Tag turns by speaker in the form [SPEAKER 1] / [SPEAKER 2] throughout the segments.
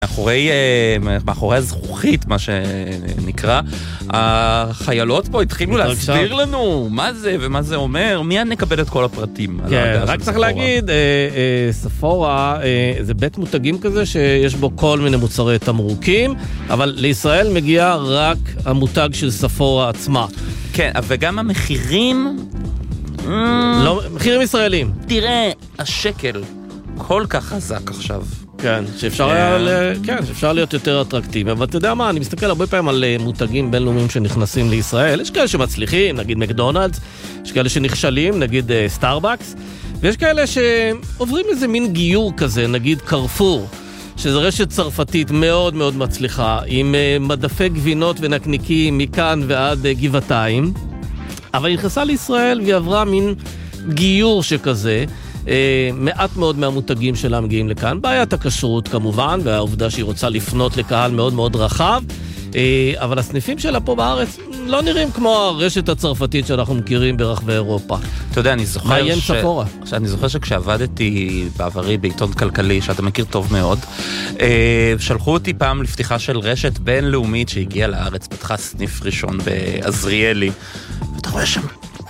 [SPEAKER 1] מאחורי הזכוכית, מה שנקרא, החיילות פה התחילו להסביר לנו מה זה ומה זה אומר, מיד נקבל את כל הפרטים.
[SPEAKER 2] כן, רק צריך להגיד, ספורה זה בית מותגים כזה שיש בו כל מיני מוצרי תמרוקים, אבל לישראל מגיע רק המותג של ספורה עצמה.
[SPEAKER 1] כן, וגם המחירים...
[SPEAKER 2] לא, מחירים ישראלים.
[SPEAKER 1] תראה, השקל כל כך חזק עכשיו.
[SPEAKER 2] כן, שאפשר להיות יותר אטרקטיבי, אבל אתה יודע מה, אני מסתכל הרבה פעמים על מותגים בינלאומיים שנכנסים לישראל, יש כאלה שמצליחים, נגיד מקדונלדס, יש כאלה שנכשלים, נגיד סטארבקס, ויש כאלה שעוברים איזה מין גיור כזה, נגיד קרפור, שזו רשת צרפתית מאוד מאוד מצליחה, עם מדפי גבינות ונקניקים מכאן ועד גבעתיים, אבל היא נכנסה לישראל והיא עברה מין גיור שכזה, מעט מאוד מהמותגים שלה מגיעים לכאן, בעיית הכשרות כמובן, והעובדה שהיא רוצה לפנות לקהל מאוד מאוד רחב, אבל הסניפים שלה פה בארץ לא נראים כמו הרשת הצרפתית שאנחנו מכירים ברחבי אירופה.
[SPEAKER 1] אתה יודע, אני זוכר שכשעבדתי בעברי בעיתון כלכלי, שאתה מכיר טוב מאוד, שלחו אותי פעם לפתיחה של רשת בינלאומית שהגיעה לארץ, פתחה סניף ראשון בעזריאלי, ואתה רואה שם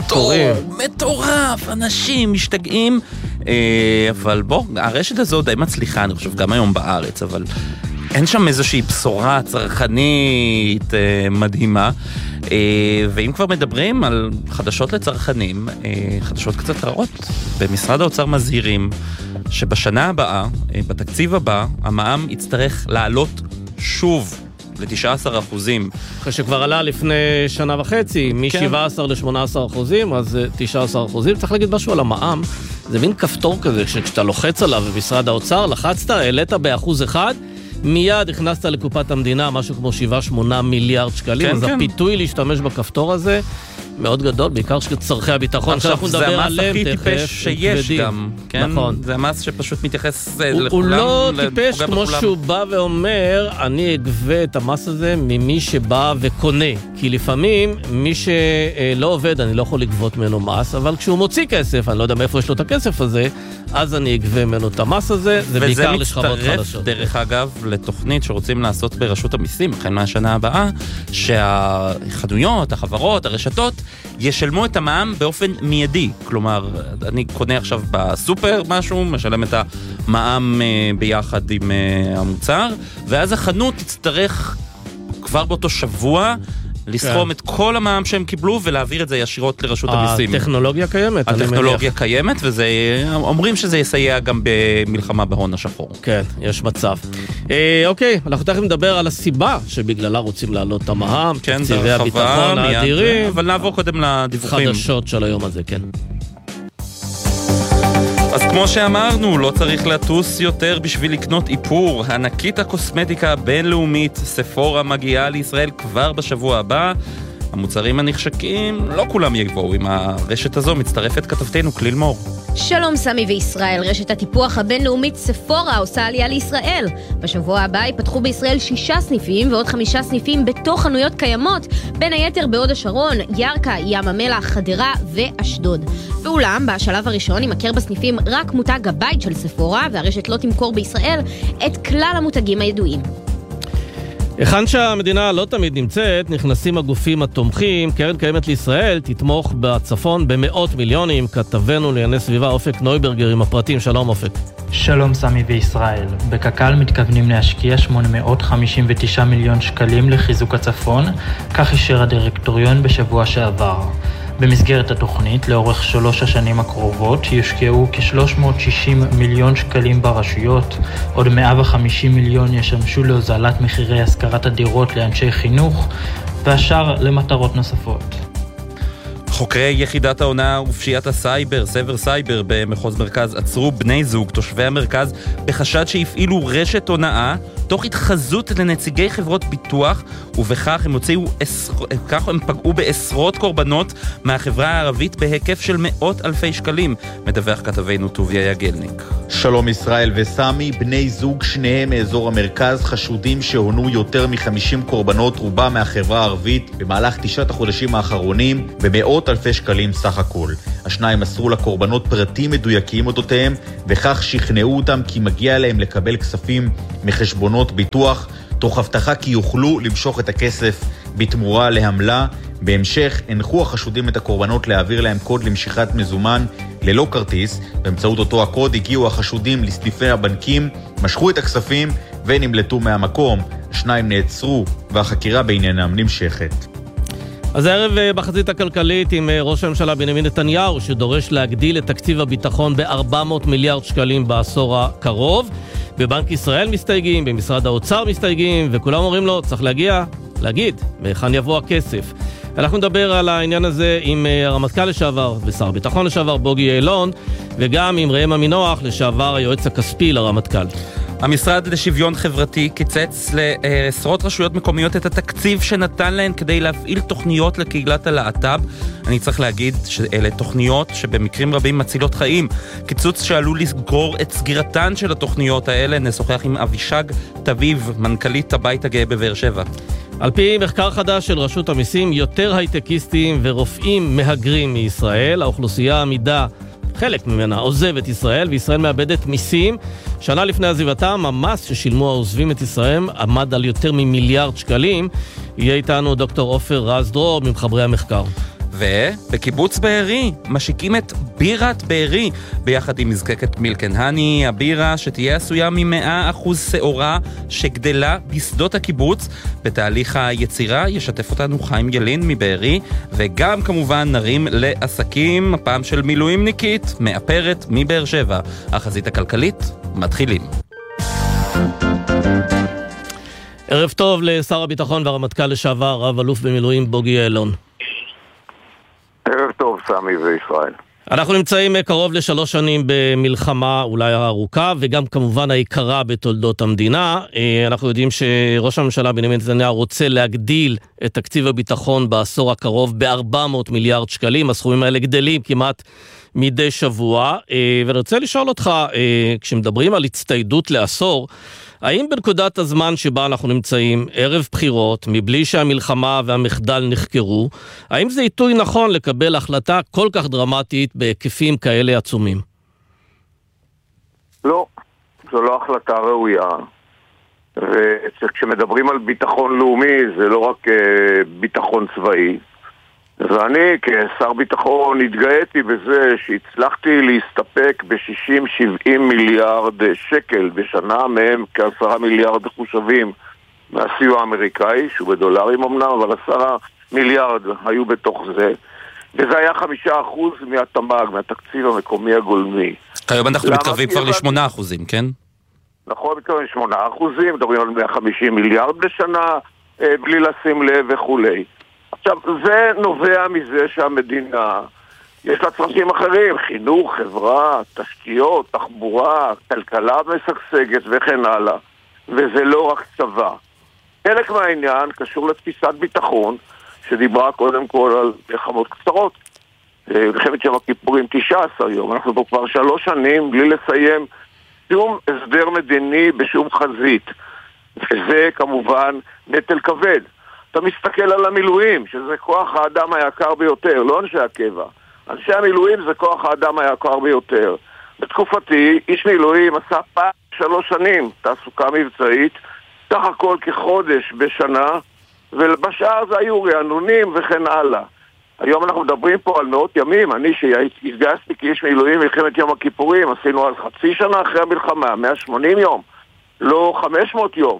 [SPEAKER 1] מטורף, אנשים משתגעים, אבל בוא, הרשת הזו די מצליחה, אני חושב, גם היום בארץ, אבל אין שם איזושהי בשורה צרכנית מדהימה, ואם כבר מדברים על חדשות לצרכנים, חדשות קצת רעות, במשרד האוצר מזהירים שבשנה הבאה, בתקציב הבא, המע"מ יצטרך לעלות שוב ל-19%.
[SPEAKER 2] אחרי שכבר עלה לפני שנה וחצי, מ-17% ל-18%, אז 19%. צריך להגיד משהו על המע"מ, זה מין כפתור כזה, שכשאתה לוחץ עליו במשרד האוצר, לחצת, העלית ב1%, מיד הכנסת לקופת המדינה משהו כמו 7-8 מיליארד שקלים, אז הפיתוי להשתמש בכפתור הזה מאוד גדול, בעיקר שצרכי הביטחון, שאנחנו נדבר עליהם תכף.
[SPEAKER 1] זה המס הכי טיפש שיש גם, כן?
[SPEAKER 2] נכון.
[SPEAKER 1] זה המס שפשוט מתייחס לכולם.
[SPEAKER 2] הוא לא טיפש כמו שהוא בא ואומר, אני אגבה את המס הזה ממי שבא וקונה, כי לפעמים מי שלא עובד, אני לא יכול לגבות ממנו מס, אבל כשהוא מוציא כסף, אני לא יודע מאיפה יש לו את הכסף הזה, אז אני אגבה ממנו את המס הזה, זה בעיקר לשכבות חדשות.
[SPEAKER 1] וזה מצטרף, דרך אגב, לתוכנית שרוצים לעשות ברשות המיסים, החל מהשנה הבאה, שהחנויות, החברות, הרשתות, ישלמו את המע"מ באופן מיידי. כלומר, אני קונה עכשיו בסופר משהו, משלם את המע"מ ביחד עם המוצר, ואז החנות תצטרך כבר באותו שבוע לסכום את כל המע"מ שהם קיבלו ולהעביר את זה ישירות לרשות המיסים.
[SPEAKER 2] הטכנולוגיה קיימת.
[SPEAKER 1] הטכנולוגיה קיימת, ואומרים שזה יסייע גם במלחמה בהון השחור.
[SPEAKER 2] כן, יש מצב. אוקיי, אנחנו תכף נדבר על הסיבה שבגללה רוצים להעלות את המע"מ, תקציבי הביטחון האדירים,
[SPEAKER 1] אבל נעבור קודם לדיווחים.
[SPEAKER 2] חדשות של היום הזה, כן.
[SPEAKER 1] אז כמו שאמרנו, לא צריך לטוס יותר בשביל לקנות איפור. ענקית הקוסמטיקה הבינלאומית ספורה מגיעה לישראל כבר בשבוע הבא. המוצרים הנחשקים, לא כולם יבואו. עם הרשת הזו מצטרפת כתבתנו כליל מור.
[SPEAKER 3] שלום סמי וישראל, רשת הטיפוח הבינלאומית ספורה עושה עלייה לישראל. בשבוע הבא ייפתחו בישראל 6 סניפים ועוד 5 סניפים בתוך חנויות קיימות, בין היתר בהוד השרון, ירקה, ים המלח, חדרה ואשדוד. ואולם, בשלב הראשון ימכר בסניפים רק מותג הבית של ספורה, והרשת לא תמכור בישראל את כלל המותגים הידועים.
[SPEAKER 2] היכן שהמדינה לא תמיד נמצאת, נכנסים הגופים התומכים. קרן קיימת לישראל תתמוך בצפון במאות מיליונים. כתבנו לענייני סביבה אופק נויברגר עם הפרטים. שלום אופק.
[SPEAKER 4] שלום סמי וישראל. בקק"ל מתכוונים להשקיע 859 מיליון שקלים לחיזוק הצפון, כך אישר הדירקטוריון בשבוע שעבר. במסגרת התוכנית, לאורך 3 השנים הקרובות, יושקעו כ-360 מיליון שקלים ברשויות, עוד 150 מיליון ישמשו להוזלת מחירי השכרת הדירות לאנשי חינוך, והשאר למטרות נוספות.
[SPEAKER 1] חוקרי יחידת ההונאה ופשיעת הסייבר, סבר סייבר במחוז מרכז, עצרו בני זוג תושבי המרכז בחשד שהפעילו רשת הונאה תוך התחזות לנציגי חברות ביטוח, ובכך הם פגעו בעשרות קורבנות מהחברה הערבית בהיקף של מאות אלפי שקלים, מדווח כתבנו טוביה יגלניק.
[SPEAKER 5] שלום ישראל וסמי, בני זוג שניהם מאזור המרכז חשודים שהונו יותר מ-50 קורבנות, רובם מהחברה הערבית, במהלך 9 החודשים האחרונים, במאות אלפי שקלים סך הכל. השניים מסרו לקורבנות פרטים מדויקים אודותיהם, וכך שכנעו אותם כי מגיע להם לקבל כספים מחשבונות קרנות ביטוח, תוך הבטחה כי יוכלו למשוך את הכסף בתמורה להמלה. בהמשך הנחו החשודים את הקורבנות להעביר להם קוד למשיכת מזומן ללא כרטיס. באמצעות אותו הקוד הגיעו החשודים לסניפי הבנקים, משכו את הכספים ונמלטו מהמקום. 2 נעצרו והחקירה בעניינם נמשכת.
[SPEAKER 2] אז הערב בחזית הכלכלית עם ראש הממשלה בנימין נתניהו, שדורש להגדיל את תקציב הביטחון ב-400 מיליארד שקלים בעשור הקרוב. בבנק ישראל מסתייגים, במשרד האוצר מסתייגים, וכולם אומרים לו, צריך להגיד, מהיכן יבוא הכסף. אנחנו נדבר על העניין הזה עם הרמטכ"ל לשעבר ושר הביטחון לשעבר בוגי יעלון, וגם עם ראם עמינוח לשעבר היועץ הכספי לרמטכ"ל.
[SPEAKER 1] המשרד לשוויון חברתי קיצץ לעשרות רשויות מקומיות את התקציב שנתן להן כדי להפעיל תוכניות לקהילת הלהט"ב. אני צריך להגיד שאלה תוכניות שבמקרים רבים מצילות חיים. קיצוץ שעלול לסגור את סגירתן של התוכניות האלה. נשוחח עם אבישג תביב, מנכ"לית הבית הגאה בבאר שבע.
[SPEAKER 2] על פי מחקר חדש של רשות המיסים, יותר הייטקיסטים ורופאים מהגרים מישראל. האוכלוסייה עמידה, חלק ממנה עוזב את ישראל, וישראל מאבדת מיסים. שנה לפני עזיבתם, המס ששילמו העוזבים את ישראל עמד על יותר ממיליארד שקלים. יהיה איתנו דוקטור עופר רז דרור ממחברי המחקר.
[SPEAKER 1] ובקיבוץ בארי משיקים את בירת בארי ביחד עם מזקקת מילקן-הני, הבירה שתהיה עשויה מ100% שעורה שגדלה בשדות הקיבוץ. בתהליך היצירה ישתף אותנו חיים ילין מבארי, וגם כמובן נרים לעסקים, הפעם של מילואימניקית מאפרת מבאר שבע. החזית הכלכלית מתחילים.
[SPEAKER 2] ערב טוב לשר הביטחון והרמטכ"ל לשעבר, רב אלוף במילואים בוגי יעלון.
[SPEAKER 6] ערב טוב, סמי וישראל.
[SPEAKER 2] אנחנו נמצאים קרוב ל3 שנים במלחמה אולי ארוכה, וגם כמובן העיקרה בתולדות המדינה. אנחנו יודעים שראש הממשלה בנימין נתניהו רוצה להגדיל את תקציב הביטחון בעשור הקרוב ב-400 מיליארד שקלים. הסכומים האלה גדלים כמעט מדי שבוע. ואני רוצה לשאול אותך, כשמדברים על הצטיידות לעשור, האם בנקודת הזמן שבה אנחנו נמצאים, ערב בחירות, מבלי שהמלחמה והמחדל נחקרו, האם זה עיתוי נכון לקבל החלטה כל כך דרמטית בהיקפים כאלה עצומים?
[SPEAKER 6] לא, זו לא החלטה ראויה. וכשמדברים על ביטחון לאומי, זה לא רק ביטחון צבאי. ואני כשר ביטחון התגאיתי בזה שהצלחתי להסתפק ב-60-70 מיליארד שקל בשנה, מהם כ10 מיליארד חושבים מהסיוע האמריקאי, שהוא בדולרים אמנם, אבל 10 מיליארד היו בתוך זה, וזה היה 5% מהתמ"ג, מהתקציב המקומי הגולמי.
[SPEAKER 1] כיום אנחנו מתקרבים כבר ל8%, כן?
[SPEAKER 6] נכון, מתקרבים ל8%, מדברים על 150 מיליארד בשנה, בלי לשים לב וכולי. עכשיו, זה נובע מזה שהמדינה, יש לה צרכים אחרים, חינוך, חברה, תשתיות, תחבורה, כלכלה משגשגת וכן הלאה. וזה לא רק צבא. חלק מהעניין קשור לתפיסת ביטחון, שדיברה קודם כל על מלחמות קצרות. מלחמת יום הכיפורים 19 יום. אנחנו פה כבר 3 שנים בלי לסיים שום הסדר מדיני בשום חזית. וזה כמובן נטל כבד. אתה מסתכל על המילואים, שזה כוח האדם היקר ביותר, לא אנשי הקבע. אנשי המילואים זה כוח האדם היקר ביותר. בתקופתי, איש מילואים עשה פעם 3 שנים תעסוקה מבצעית, סך הכל כחודש בשנה, ובשאר זה היו רענונים וכן הלאה. היום אנחנו מדברים פה על מאות ימים. אני שהתגייסתי כאיש מילואים מלחמת יום הכיפורים, עשינו אז חצי שנה אחרי המלחמה, 180 יום, לא 500 יום.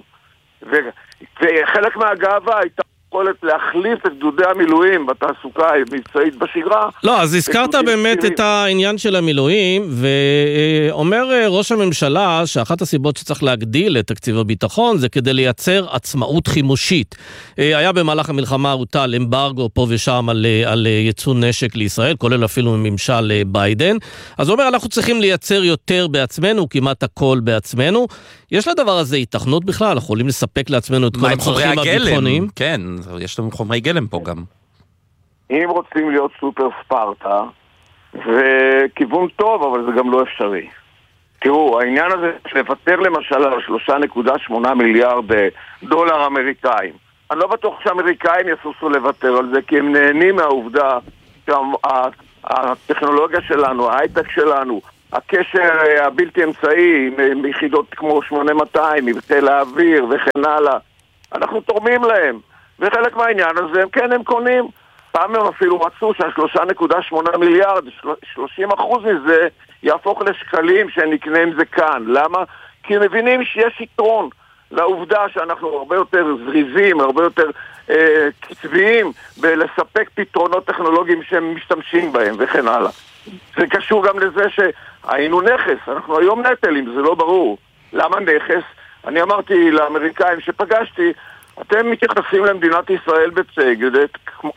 [SPEAKER 6] וחלק מהגאווה הייתה יכולת להחליף את גדודי המילואים בתעסוקה המבצעית בשגרה.
[SPEAKER 2] לא, אז הזכרת באמת את העניין של המילואים, ואומר ראש הממשלה שאחת הסיבות שצריך להגדיל את תקציב הביטחון זה כדי לייצר עצמאות חימושית. היה במהלך המלחמה הוטל אמברגו פה ושם על ייצוא נשק לישראל, כולל אפילו מממשל ביידן. אז הוא אומר, אנחנו צריכים לייצר יותר בעצמנו, כמעט הכל בעצמנו. יש לדבר הזה התכנות בכלל? אנחנו יכולים לספק לעצמנו את כל הצרכים הביטחוניים?
[SPEAKER 1] כן, יש לנו חומרי גלם פה גם.
[SPEAKER 6] אם רוצים להיות סופר ספרטה, זה כיוון טוב, אבל זה גם לא אפשרי. תראו, העניין הזה לוותר למשל על 3.8 מיליארד דולר אמריקאים. אני לא בטוח שהאמריקאים יסוסו לוותר על זה, כי הם נהנים מהעובדה שהטכנולוגיה שלנו, ההייטק שלנו, הקשר הבלתי אמצעי עם יחידות כמו 8200, עם חיל האוויר וכן הלאה. אנחנו תורמים להם, וחלק מהעניין הזה הם קונים. פעם הם אפילו רצו שה3.8 מיליארד, 30% מזה יהפוך לשקלים שנקנה עם זה כאן. למה? כי הם מבינים שיש יתרון לעובדה שאנחנו הרבה יותר זריזים, הרבה יותר קצביים בלספק פתרונות טכנולוגיים שהם משתמשים בהם וכן הלאה. זה קשור גם לזה שהיינו נכס, אנחנו היום נטל, אם זה לא ברור. למה נכס? אני אמרתי לאמריקאים שפגשתי, אתם מתייחסים למדינת ישראל בצדק,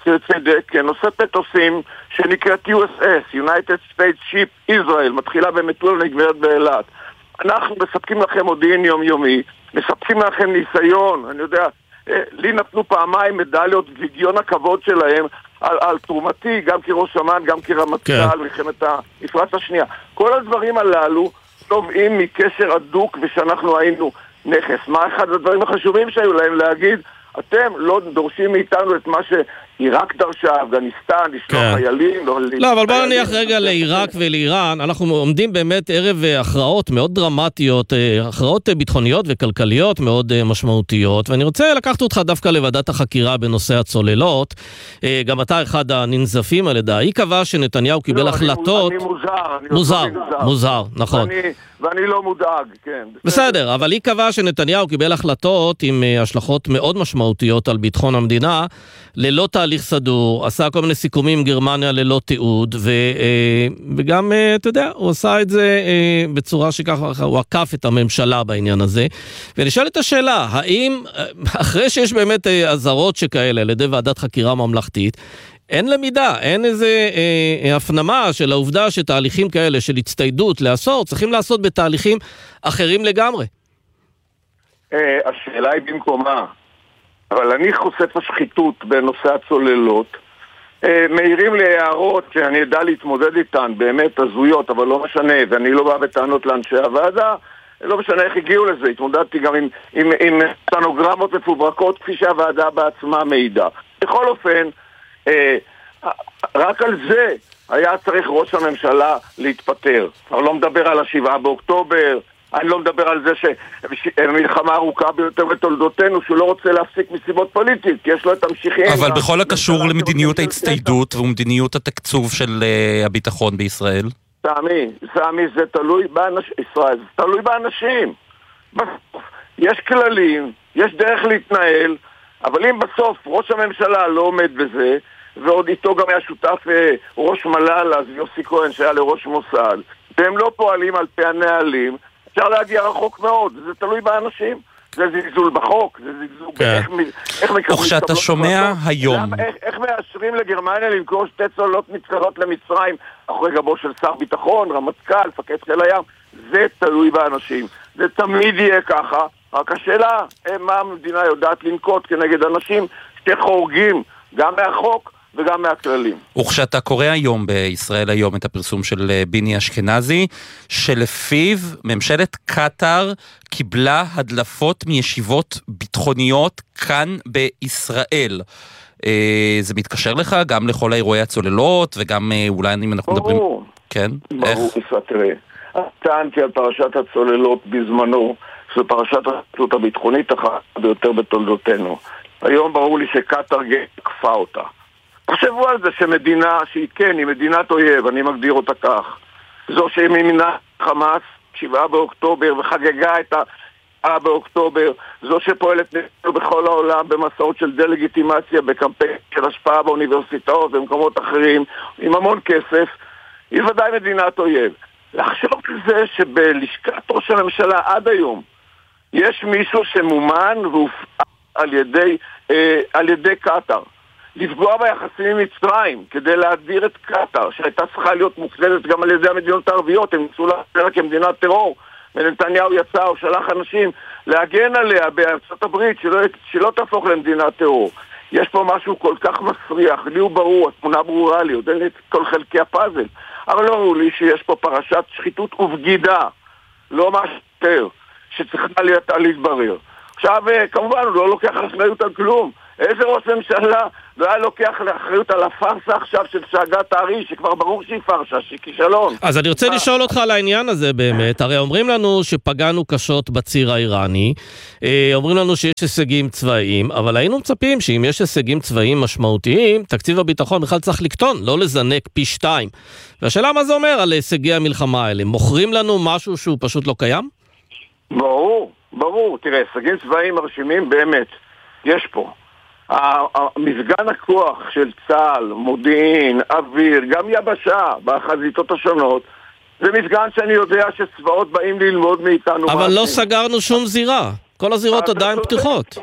[SPEAKER 6] כנושאת מטוסים שנקראת USS, United States Ship Israel, מתחילה במטולה נגמרת באילת. אנחנו מספקים לכם מודיעין יומיומי, מספקים לכם ניסיון, אני יודע, לי נתנו פעמיים מדליות וגיון הכבוד שלהם על תרומתי, גם כראש אמ"ן, גם כרמטכ"ל, מלחמת המפרץ השנייה. כל הדברים הללו נובעים מקשר הדוק ושאנחנו היינו נכס. מה אחד הדברים החשובים שהיו להם להגיד? אתם לא דורשים מאיתנו את מה שעיראק דרשה, אפגניסטן, לשלוח חיילים.
[SPEAKER 2] לא, אבל בואו נניח רגע לעיראק ולאיראן. אנחנו עומדים באמת ערב הכרעות מאוד דרמטיות, הכרעות ביטחוניות וכלכליות מאוד משמעותיות, ואני רוצה לקחת אותך דווקא לוועדת החקירה בנושא הצוללות. גם אתה אחד הננזפים על ידה. היא קבעה שנתניהו קיבל החלטות... אני מוזר, נכון.
[SPEAKER 6] ואני לא מודאג, כן.
[SPEAKER 2] בסדר, אבל היא קבעה שנתניהו קיבל החלטות עם השלכות מאוד משמעותיות על ביטחון המדינה, ללא תהליך סדור, עשה כל מיני סיכומים עם גרמניה ללא תיעוד, וגם, אתה יודע, הוא עשה את זה בצורה שככה, הוא עקף את הממשלה בעניין הזה. ונשאל את השאלה, האם, אחרי שיש באמת עזרות שכאלה, על ידי ועדת חקירה ממלכתית, אין למידה, אין איזה הפנמה של העובדה שתהליכים כאלה של הצטיידות לעשור, צריכים לעשות בתהליכים אחרים לגמרי.
[SPEAKER 6] השאלה היא במקומה, אבל אני חושף השחיתות בנושא הצוללות, מהירים לי הערות שאני ידע להתמודד איתן, באמת הזויות, אבל לא משנה, ואני לא בא בטענות לאנשי הוועדה, לא משנה איך הגיעו לזה, התמודדתי גם עם סטנוגרמות מפוברקות, כפי שהוועדה בעצמה מעידה. בכל אופן, רק על זה היה צריך ראש הממשלה להתפטר. אני לא מדבר על 7 באוקטובר, אני לא מדבר על זה שמלחמה ארוכה ביותר בתולדותינו, שהוא לא רוצה להפסיק מסיבות פוליטית, כי יש לו את המשיכים.
[SPEAKER 1] אבל בכל הקשור למדיניות ההצטיידות ומדיניות התקצוב של הביטחון בישראל?
[SPEAKER 6] סמי, זה תלוי ישראל, זה תלוי באנשים. יש כללים, יש דרך להתנהל, אבל אם בסוף ראש הממשלה לא עומד בזה, ועוד איתו גם היה שותף ראש מל"ל, אז יוסי כהן שהיה לראש מוסד, והם לא פועלים על פי הנהלים, אפשר להגיע רחוק מאוד, זה תלוי באנשים. זה זלזול בחוק, זה זלזול איך מקבלים...
[SPEAKER 1] וכשאתה שומע היום...
[SPEAKER 6] איך מאשרים לגרמניה למכור 2 צוללות נצחרות למצרים אחרי גבו של שר ביטחון, רמטכ"ל, מפקד חיל הים, זה תלוי באנשים. זה תמיד יהיה ככה, רק השאלה, מה המדינה יודעת לנקוט כנגד אנשים שחורגים גם מהחוק וגם מהכללים.
[SPEAKER 1] וכשאתה קורא היום בישראל היום את הפרסום של ביני אשכנזי, שלפיו ממשלת קטר קיבלה הדלפות מישיבות ביטחוניות כאן בישראל. זה מתקשר לך גם לכל האירועי הצוללות, וגם אולי אם אנחנו מדברים... כן?
[SPEAKER 6] ברור, תראה. טענתי על פרשת הצוללות בזמנו, זו פרשת הצוללות הביטחונית אחת ביותר בתולדותינו. היום ברור לי שקטר תקפה אותה. תחשבו על זה שמדינה שהיא כן, היא מדינת אויב, אני מגדיר אותה כך. זו שהיא מימנה חמאס 7 באוקטובר וחגגה את 7 באוקטובר, זו שפועלת בכל העולם במסעות של דה-לגיטימציה, בקמפיין של השפעה באוניברסיטאות ובמקומות אחרים, עם המון כסף, היא ודאי מדינת אויב. לחשוב על זה שבלשכת ראש הממשלה עד היום יש מישהו שמומן והופעל על ידי קטר. לפגוע ביחסים עם מצרים כדי להדיר את קטר, שהייתה צריכה להיות מוחזרת גם על ידי המדינות הערביות, הם ניסו להחזיר כמדינת טרור, ונתניהו יצא או שלח אנשים להגן עליה בארצות הברית שלא תהפוך למדינת טרור. יש פה משהו כל כך מסריח, לי הוא ברור, התמונה ברורה לי, עוד אין לי את כל חלקי הפאזל, אבל לא ברור לי שיש פה פרשת שחיתות ובגידה, לא משהו יותר, שצריכה להתברר. עכשיו, כמובן, הוא לא לוקח אחריות על כלום. איזה ראש ממשלה לא היה לוקח לאחריות על הפרסה עכשיו של שאגת הארי, שכבר ברור שהיא פרשה, שהיא כישלון.
[SPEAKER 2] אז אני רוצה לשאול אותך על העניין הזה באמת. הרי אומרים לנו שפגענו קשות בציר האיראני, אומרים לנו שיש הישגים צבאיים, אבל היינו מצפים שאם יש הישגים צבאיים משמעותיים, תקציב הביטחון בכלל צריך לקטון, לא לזנק פי 2. והשאלה מה זה אומר על הישגי המלחמה האלה? מוכרים לנו משהו שהוא פשוט לא קיים?
[SPEAKER 6] ברור. תראה, הישגים צבאיים מרשימים באמת. יש פה. המפגן הכוח של צה"ל, מודיעין, אוויר, גם יבשה, בחזיתות השונות, זה מפגן שאני יודע שצבאות באים ללמוד מאיתנו.
[SPEAKER 2] אבל לא סגרנו שום זירה. כל הזירות עדיין פתוחות.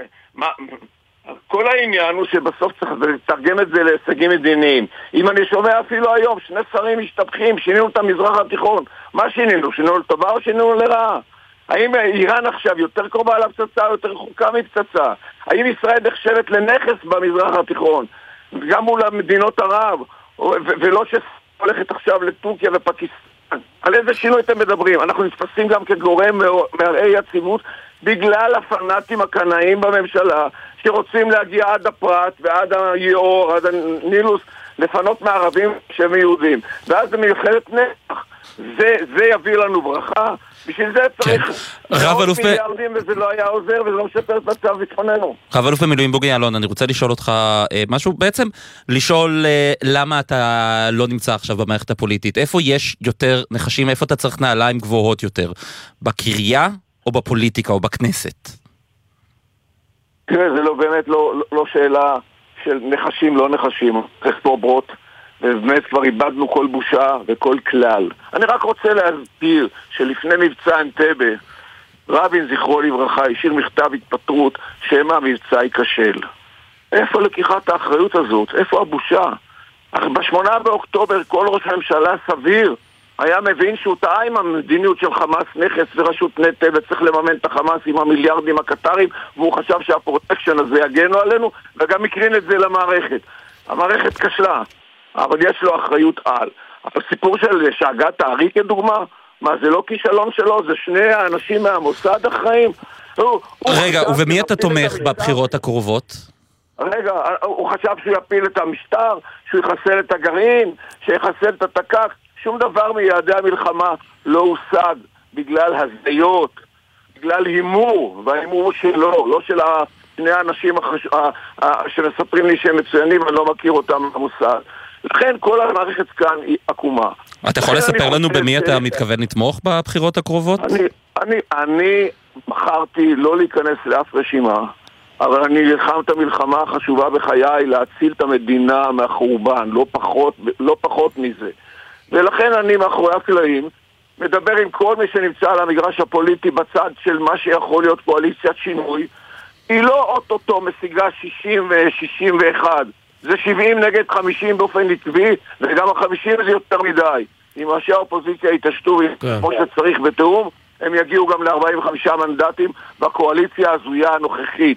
[SPEAKER 6] כל העניין הוא שבסוף צריך לתרגם את זה להישגים מדיניים. אם אני שומע אפילו היום, 2 שרים משתפכים, שינינו את המזרח התיכון. מה שינינו? שינינו לטובה או שינינו לרעה? האם איראן עכשיו יותר קרובה לפצצה או יותר רחוקה מפצצה? האם ישראל נחשבת לנכס במזרח התיכון? גם מול מדינות ערב, ולא שהולכת עכשיו לטורקיה ופקיסטן. על איזה שינוי אתם מדברים? אנחנו נתפסים גם כגורם מעראי יציבות בגלל הפנאטים הקנאים בממשלה שרוצים להגיע עד הפרט ועד היאור, עד הנילוס, לפנות מערבים שהם יהודים. ואז זה מיוחדת נפח. זה יביא לנו ברכה. בשביל זה צריך מאות מיליארדים וזה לא היה עוזר וזה לא משפר את מצב ביטחוננו.
[SPEAKER 1] רב אלוף במילואים בוגי יעלון, אני רוצה לשאול אותך משהו, בעצם לשאול למה אתה לא נמצא עכשיו במערכת הפוליטית, איפה יש יותר נחשים, איפה אתה צריך נעליים גבוהות יותר, בקריה או בפוליטיקה או בכנסת?
[SPEAKER 6] תראה, זה לא באמת לא שאלה של נחשים לא נחשים, צריך פה ברוט ובאמת כבר איבדנו כל בושה וכל כלל. אני רק רוצה להסביר שלפני מבצע אנטבה, רבין זכרו לברכה השאיר מכתב התפטרות שמה המבצע ייכשל. איפה לקיחת האחריות הזאת? איפה הבושה? ב8 באוקטובר כל ראש הממשלה סביר היה מבין שהוא טעה עם המדיניות של חמאס נכס וראשות נטה וצריך לממן את החמאס עם המיליארדים הקטרים, והוא חשב שהפרוטקשן הזה יגנו עלינו וגם מקרין את זה למערכת. המערכת כשלה, אבל יש לו אחריות על. אבל סיפור של שאגת הארי כדוגמה, מה זה לא כישלון שלו? זה 2 האנשים מהמוסד אחראים?
[SPEAKER 1] רגע, ובמי אתה תומך בבחירות הקרובות?
[SPEAKER 6] רגע, הוא חשב שהוא יפיל את המשטר, שהוא יחסל את הגרעין, שיחסל את התקק. שום דבר מיעדי המלחמה לא הושג בגלל הזיות, בגלל הימור, וההימור שלו, לא של 2 האנשים שמספרים לי שהם מצוינים, אני לא מכיר אותם במוסד. לכן כל המערכת כאן היא עקומה.
[SPEAKER 1] אתה יכול לספר לנו במי אתה מתכוון לתמוך בבחירות הקרובות?
[SPEAKER 6] אני בחרתי לא להיכנס לאף רשימה, אבל אני נלחם את המלחמה החשובה בחיי להציל את המדינה מהחורבן, לא פחות מזה. ולכן אני מאחורי הקלעים מדבר עם כל מי שנמצא על המגרש הפוליטי בצד של מה שיכול להיות קואליציית שינוי. היא לא אוטוטו משיגה 60 ו-61. זה 70 נגד 50 באופן נקבי, וגם ה-50 זה יותר מדי. אם ראשי האופוזיציה יתעשתו כמו שצריך בתיאום, הם יגיעו גם ל-45 מנדטים בקואליציה הזויה הנוכחית.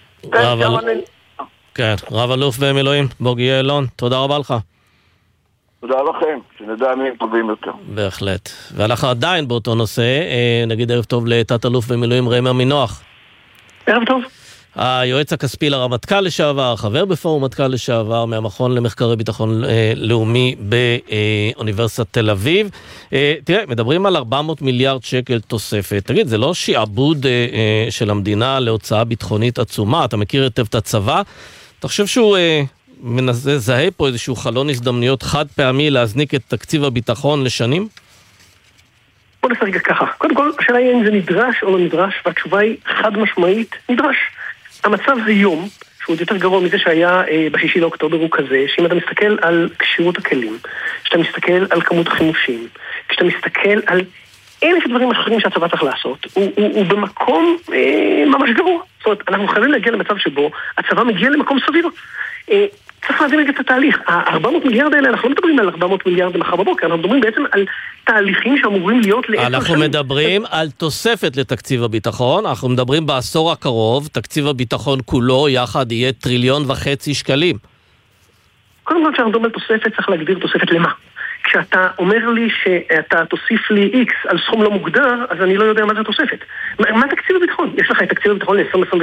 [SPEAKER 2] רב אלוף במילואים בוגי יעלון, תודה רבה לך.
[SPEAKER 6] תודה לכם, שנדע מי הם טובים יותר.
[SPEAKER 2] בהחלט. ואנחנו עדיין באותו נושא, נגיד ערב טוב לתת אלוף במילואים ראם עמינח.
[SPEAKER 7] ערב טוב.
[SPEAKER 2] היועץ הכספי לרמטכ"ל לשעבר, חבר בפורום מטכ"ל לשעבר, מהמכון למחקרי ביטחון לאומי באוניברסיטת תל אביב. תראה, מדברים על 400 מיליארד שקל תוספת. תגיד, זה לא שיעבוד של המדינה להוצאה ביטחונית עצומה? אתה מכיר היטב את הצבא? אתה חושב שהוא מזהה פה איזשהו חלון הזדמנויות חד פעמי להזניק את תקציב הביטחון לשנים?
[SPEAKER 7] בוא נעשה רגע ככה. קודם כל, השאלה היא אם זה נדרש או לא נדרש, והתשובה היא חד משמעית, נדרש. המצב היום, שהוא יותר גרוע מזה שהיה ב6 לאוקטובר, הוא כזה, שאם אתה מסתכל על קשירות הכלים, כשאתה מסתכל על כמות החימושים, כשאתה מסתכל על אלף דברים אחרים שהצבא צריך לעשות, הוא במקום ממש גרוע. זאת אומרת, אנחנו חייבים להגיע למצב שבו הצבא מגיע למקום סביר. צריך להבין את התהליך. ה-400 מיליארד האלה, אנחנו לא מדברים על 400 מיליארד מחר בבוקר, אנחנו מדברים בעצם על תהליכים שאמורים להיות
[SPEAKER 2] אנחנו מדברים על תוספת לתקציב הביטחון, אנחנו מדברים בעשור הקרוב, תקציב הביטחון כולו יחד יהיה 1.5 טריליון שקלים.
[SPEAKER 7] קודם כל כשאנחנו מדברים על תוספת, צריך להגדיר תוספת למה. כשאתה אומר לי שאתה תוסיף לי X על סכום לא מוגדר, אז אני לא יודע מה זה תוספת. מה תקציב הביטחון? יש לך את תקציב הביטחון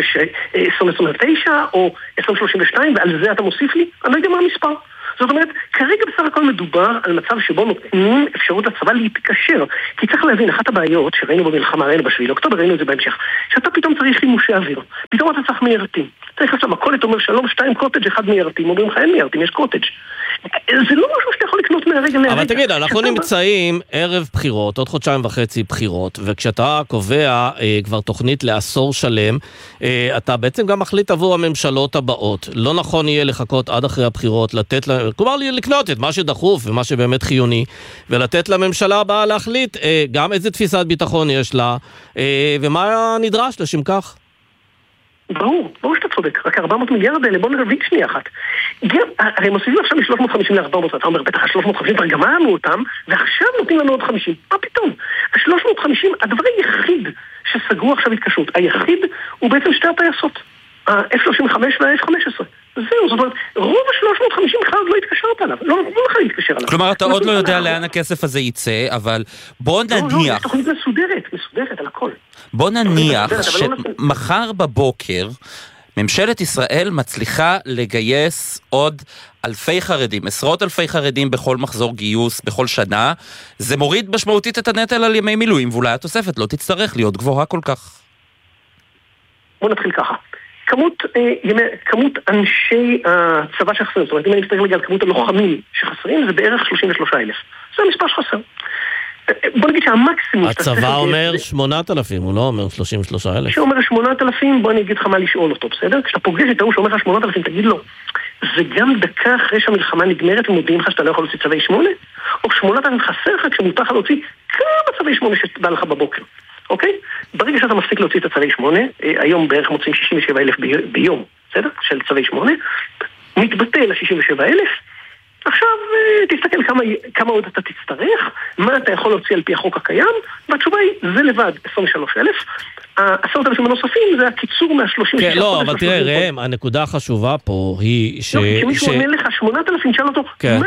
[SPEAKER 7] ל-2029 או 2032, ועל זה אתה מוסיף לי? אני לא יודע מה המספר. זאת אומרת, כרגע בסך הכל מדובר על מצב שבו נותנים אפשרות לצבא להתקשר. כי צריך להבין, אחת הבעיות שראינו במלחמה, ראינו ב7 לאוקטובר, ראינו את זה בהמשך, שאתה פתאום צריך חימושי אוויר. פתאום אתה צריך מיירטים. צריך לעשות מכולת, אומר שלום, 2 קוטג' 1 מיירטים. אומרים לך, אין מיירטים, יש קוטג'. זה לא משהו שאתה יכול לקנות מהרגע להרגע.
[SPEAKER 2] אבל תגיד, אנחנו נמצאים ערב בחירות, עוד 1.5 חודשים בחירות, וכשאתה קובע כבר תוכנית לעשור שלם, אתה בעצם גם מחליט עבור הממשלות הבאות. לא נכון יהיה לחכות עד אחרי הבחירות, לתת לה, כלומר לקנות את מה שדחוף ומה שבאמת חיוני, ולתת לממשלה הבאה להחליט גם איזה תפיסת ביטחון יש לה, ומה נדרש לשם כך.
[SPEAKER 7] ברור שאתה צודק, רק 400 מיליארד האלה, בוא נבין שנייה אחת. הרי מוסיפים עכשיו מ-350 ל-400, אתה אומר, בטח ה-350 כבר גמרנו אותם, ועכשיו נותנים לנו עוד 50. מה פתאום? ה-350, הדבר היחיד שסגרו עכשיו התקשרות, היחיד הוא בעצם שתי הטייסות, ה-F-35 וה-F-15. זהו, זאת אומרת, רוב ה-350 בכלל לא התקשרת עליו, לא בכלל להתקשר עליו.
[SPEAKER 1] כלומר, אתה עוד לא יודע לאן הכסף הזה יצא, אבל בוא נניח...
[SPEAKER 7] לא, יש תוכנית מסודרת על הכל.
[SPEAKER 1] בוא נניח שמחר בבוקר ממשלת ישראל מצליחה לגייס עוד אלפי חרדים, עשרות אלפי חרדים בכל מחזור גיוס, בכל שנה. זה מוריד משמעותית את הנטל על ימי מילואים, ואולי התוספת לא תצטרך להיות גבוהה כל כך.
[SPEAKER 7] בוא נתחיל ככה. כמות אנשי הצבא שחסרים, זאת אומרת, אם אני מסתכל רגע על כמות הלוחמים שחסרים, זה בערך 33,000. זה המספר שחסר. בוא נגיד שהמקסימום...
[SPEAKER 2] הצבא אומר 8,000, הוא לא אומר 33,000.
[SPEAKER 7] כשהוא אומר 8,000, בוא אני אגיד לך מה לשאול אותו, בסדר? כשאתה פוגש את ההוא שאומר לך 8,000, תגיד לו, זה גם דקה אחרי שהמלחמה נגמרת ומודיעים לך שאתה לא יכול להוציא צווי 8? או 8,000 חסר לך כשמותר לך להוציא כמה צווי 8 שבא לך בבוקר? אוקיי? ברגע שאתה מפסיק להוציא את הצווי 8, היום בערך מוצאים 67,000 ביום, בסדר? של צווי 8, מתבטא ל-67,000, עכשיו תסתכל כמה עוד אתה תצטרך, מה אתה יכול להוציא על פי החוק הקיים, והתשובה היא, זה לבד 23,000, 10,000 הנוספים זה הקיצור מה-30,000.
[SPEAKER 2] כן, לא, אבל תראה, ראם, הנקודה החשובה פה היא ש...
[SPEAKER 7] כשמישהו עונה לך 8,000, שאל אותו, מה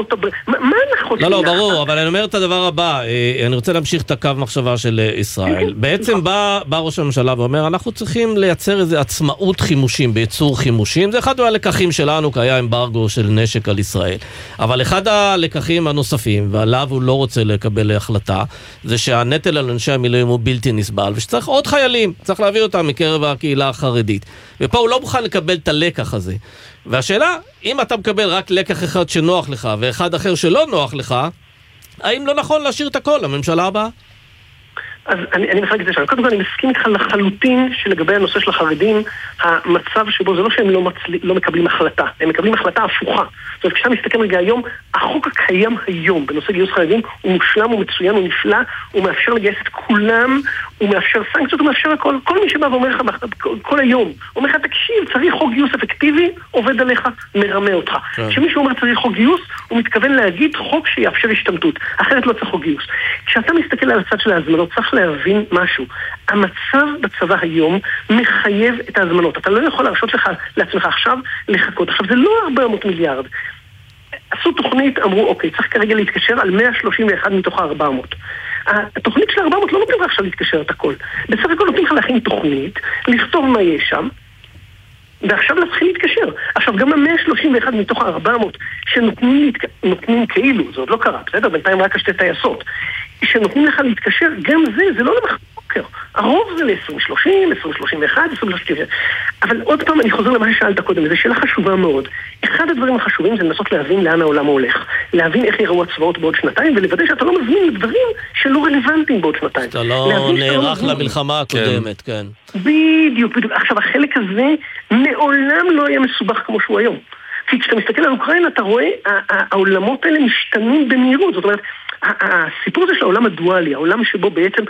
[SPEAKER 7] הנחות?
[SPEAKER 2] לא, ברור, אבל אני אומר את הדבר הבא, אני רוצה להמשיך את הקו מחשבה של ישראל. בעצם בא ראש הממשלה ואומר, אנחנו צריכים לייצר איזו עצמאות חימושים, בייצור חימושים, זה אחד מהלקחים שלנו, כי היה אמברגו של נשק על ישראל. אבל אחד הלקחים הנוספים, ועליו הוא לא רוצה לקבל החלטה, זה שהנטל על אנשי המילואים הוא בלתי נסבל, ושצריך עוד חיילים, צריך להביא אותם מקרב הקהילה החרדית. ופה הוא לא מוכן לקבל את הלקח הזה. והשאלה, אם אתה מקבל רק לקח אחד שנוח לך, ואחד אחר שלא נוח לך, האם לא נכון להשאיר את הכל לממשלה הבאה?
[SPEAKER 7] אז אני מחלק את זה שם. קודם כל אני מסכים איתך לחלוטין שלגבי הנושא של החרדים, המצב שבו זה לא שהם לא מקבלים החלטה, הם מקבלים החלטה הפוכה. זאת אומרת, כשאתה מסתכל רגע היום, החוק הקיים היום בנושא גיוס חרדים הוא מושלם, הוא מצוין, הוא נפלא, הוא מאפשר לגייס את כולם, הוא מאפשר סנקציות, הוא מאפשר הכל. כל מי שבא ואומר לך כל היום, אומר לך, תקשיב, צריך חוק גיוס אפקטיבי, עובד עליך, מרמה אותך. כשמישהו אומר צריך חוק גיוס, הוא מתכוון להגיד חוק שיאפשר השתמטות, אחרת לא צריך חוק גיוס. כשאתה מסתכל על הצד של ההזמנות, צריך להבין משהו. המצב בצבא היום מחייב את ההזמנות. אתה לא יכול להרשות לעצמך עכשיו לחכות. עכשיו, זה לא 400 מיליארד. עשו תוכנית, אמרו, אוקיי, צריך כרגע להתקשר על 131 מתוך ה-400. התוכנית של ה-400 לא נותנים לך עכשיו להתקשר את הכל. בסך הכל נותנים לך להכין תוכנית, לכתוב מה יש שם, ועכשיו להתחיל להתקשר. עכשיו, גם ה-131 מתוך ה-400 שנותנים כאילו, זה עוד לא קרה, בסדר? בינתיים רק השתי טייסות. שנותנים לך להתקשר, גם זה לא למחר בוקר. הרוב זה ל-2030, 2031, 2030. אבל עוד פעם אני חוזר למה ששאלת קודם, זו שאלה חשובה מאוד. אחד הדברים החשובים זה לנסות להבין לאן העולם הולך. להבין איך יראו הצבאות בעוד שנתיים, ולוודא שאתה לא מזמין לדברים שלא רלוונטיים בעוד שנתיים.
[SPEAKER 2] אתה לא נערך למלחמה הקודמת, כן.
[SPEAKER 7] בדיוק. עכשיו, החלק הזה מעולם לא היה מסובך כמו שהוא היום. כי כשאתה מסתכל על אוקראינה, אתה רואה, העולמות האלה משתנים במהירות. זאת אומרת, הסיפור הזה של העולם הדואלי, העולם שבו בעצם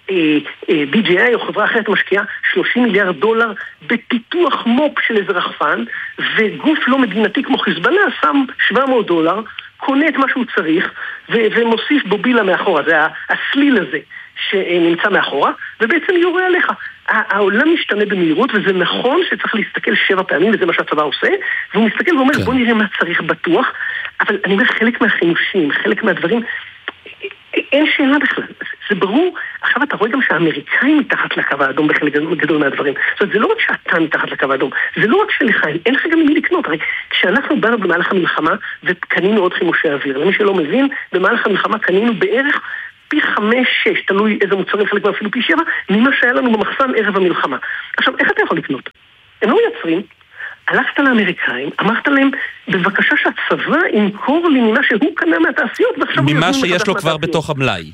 [SPEAKER 7] BGI או חברה אחרת משקיעה 30 מיליארד דולר בפיתוח מופ של איזה רחפן, וגוף לא מדינתי כמו חיזבאללה שם 700 דולר, קונה את מה שהוא צריך ומוסיף בובילה מאחורה, זה הסליל הזה שנמצא מאחורה, ובעצם יורה עליך. העולם משתנה במהירות, וזה נכון שצריך להסתכל 7 פעמים, וזה מה שהצבא עושה, והוא מסתכל ואומר, בוא נראה מה צריך בטוח. אבל אני אומר, חלק מהחימושים, חלק מהדברים, אין שאלה בכלל, זה ברור. עכשיו אתה רואה גם שהאמריקאים מתחת לקו האדום בחלק גדול מהדברים. זאת אומרת, זה לא רק שאתה מתחת לקו האדום, זה לא רק שלך, אין לך גם ממי לקנות. הרי כשאנחנו באנו במהלך המלחמה וקנינו עוד חימושי אוויר, למי שלא מבין, במהלך המלחמה קנינו בערך פי 5-6, תלוי איזה מוצרים, חלק אפילו פי 7, ממה שהיה לנו במחסן ערב המלחמה. עכשיו, איך אתה יכול לקנות? הם לא מייצרים, הלכת לאמריקאים, אמרת להם, בבקשה שהצבא ימכור לי ממה שהוא קנה מהתעשיות,
[SPEAKER 1] ממה שיש לו כבר בתוך המלאי.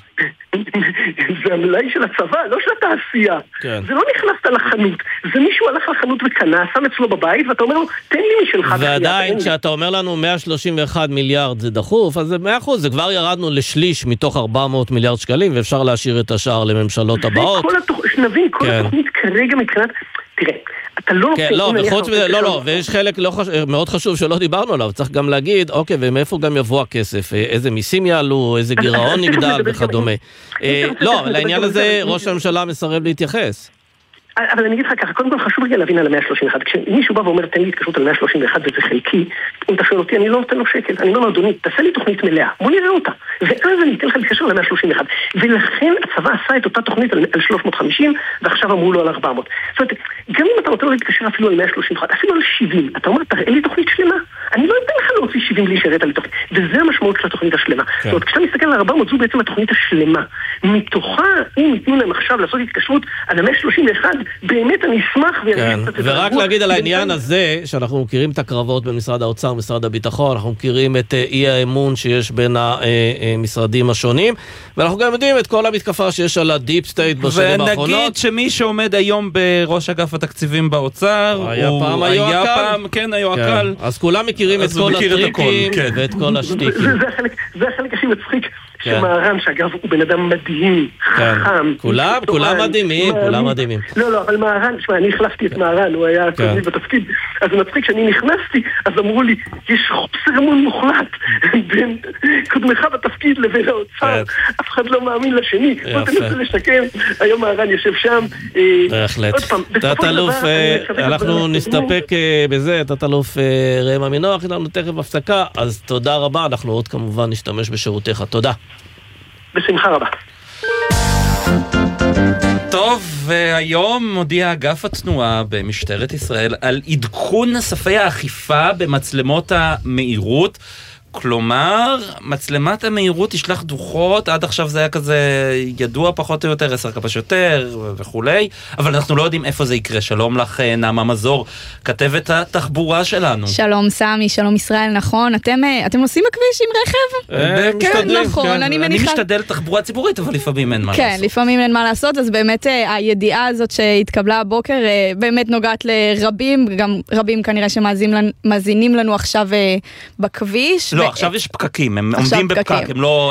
[SPEAKER 7] זה המלאי של הצבא, לא של התעשייה.
[SPEAKER 2] כן.
[SPEAKER 7] זה לא נכנסת לחנות, זה מישהו הלך לחנות וקנה, שם אצלו בבית, ואתה אומר לו, תן לי משלך.
[SPEAKER 2] ועדיין, כשאתה אומר לנו 131 מיליארד זה דחוף, אז זה 100%, זה כבר ירדנו לשליש מתוך 400 מיליארד שקלים, ואפשר להשאיר את השאר לממשלות הבאות.
[SPEAKER 7] שנבין, כל התוכנית כרגע מבחינת, תראה, אתה לא...
[SPEAKER 2] כן, לא, וחוץ מזה, לא, ויש חלק מאוד חשוב שלא דיברנו עליו, צריך גם להגיד, אוקיי, ומאיפה גם יבוא הכסף, איזה מיסים יעלו, איזה גירעון נגדל וכדומה. לא, אבל לעניין הזה ראש הממשלה מסרב להתייחס.
[SPEAKER 7] אבל אני אגיד לך ככה, קודם כל חשוב רגע להבין על ה-131. כשמישהו בא ואומר, תן לי התקשרות על 131 וזה חלקי, אם אתה שואל אותי, אני לא נותן לו שקל. אני לא אומר, אדוני, תעשה לי תוכנית מלאה, בוא נראה אותה. ואז אני אתן לך להתקשר על 131. ולכן הצבא עשה את אותה תוכנית על 350, ועכשיו אמרו לו על 400. זאת אומרת, גם אם אתה רוצה לו להתקשר אפילו על 131, אפילו על 70, אתה אומר, תראה לי תוכנית שלמה. אני לא אתן לך להוציא 70 בלי שרת על תוכנית. וזה המשמעות של התוכנית השלמה. זאת אומרת, כשאתה מסתכל על 400, זו בעצם התוכנית השלמה. מתוכה, אם ייתנו להם עכשיו לעשות התקשרות על 131, באמת אני אשמח.
[SPEAKER 2] כן. ורק להגיד על העניין הזה, שאנחנו מכירים את הקרבות בין משרד האוצר ומשרד הביטחון, אנחנו מכירים את אי האמון שיש בין המשרדים השונים, ואנחנו גם יודעים את כל המתקפה שיש על הדיפ סטייט בשנים האחרונות.
[SPEAKER 1] ונגיד שמי שעומד היום בראש אגף התקציבים באוצר,
[SPEAKER 2] היה פעם
[SPEAKER 1] כן, היועקל.
[SPEAKER 2] אז כולם מכירים את כל הטריקים ואת כל השטיקים.
[SPEAKER 7] זה החלק הכי מצחיק. שמהר"ן, שאגב הוא בן אדם מדהים, חכם.
[SPEAKER 2] כולם מדהימים, כולם מדהימים.
[SPEAKER 7] לא, אבל מהר"ן, שמע, אני החלפתי את מהר"ן, הוא היה קודמי בתפקיד, אז זה מצחיק שאני נכנסתי, אז אמרו לי, יש חוסר אמון מוחלט בין קודמך בתפקיד לבין האוצר, אף אחד לא מאמין לשני, בוא תנסה לשקם, היום מהר"ן יושב שם.
[SPEAKER 2] בהחלט. תת-אלוף, אנחנו נסתפק בזה, תת-אלוף ראם עמינח, אנחנו תכף הפסקה, אז תודה רבה, אנחנו עוד כמובן נשתמש בשירותיך, תודה.
[SPEAKER 7] בשמחה רבה.
[SPEAKER 1] טוב, והיום מודיע אגף התנועה במשטרת ישראל על עדכון ספי האכיפה במצלמות המהירות. כלומר, מצלמת המהירות תשלח דוחות, עד עכשיו זה היה כזה ידוע פחות או יותר, 10 כמה שיותר וכולי, אבל אנחנו לא יודעים איפה זה יקרה. שלום לך נעמה מזור, כתבת התחבורה שלנו.
[SPEAKER 8] שלום סמי, שלום ישראל, נכון, אתם נוסעים בכביש עם רכב?
[SPEAKER 1] כן,
[SPEAKER 8] נכון, אני מניחה.
[SPEAKER 1] אני משתדל תחבורה ציבורית, אבל לפעמים אין מה לעשות.
[SPEAKER 8] כן, לפעמים אין מה לעשות, אז באמת הידיעה הזאת שהתקבלה הבוקר באמת נוגעת לרבים, גם רבים כנראה שמאזינים לנו עכשיו בכביש.
[SPEAKER 1] לא, עכשיו יש פקקים, הם עומדים בפקק,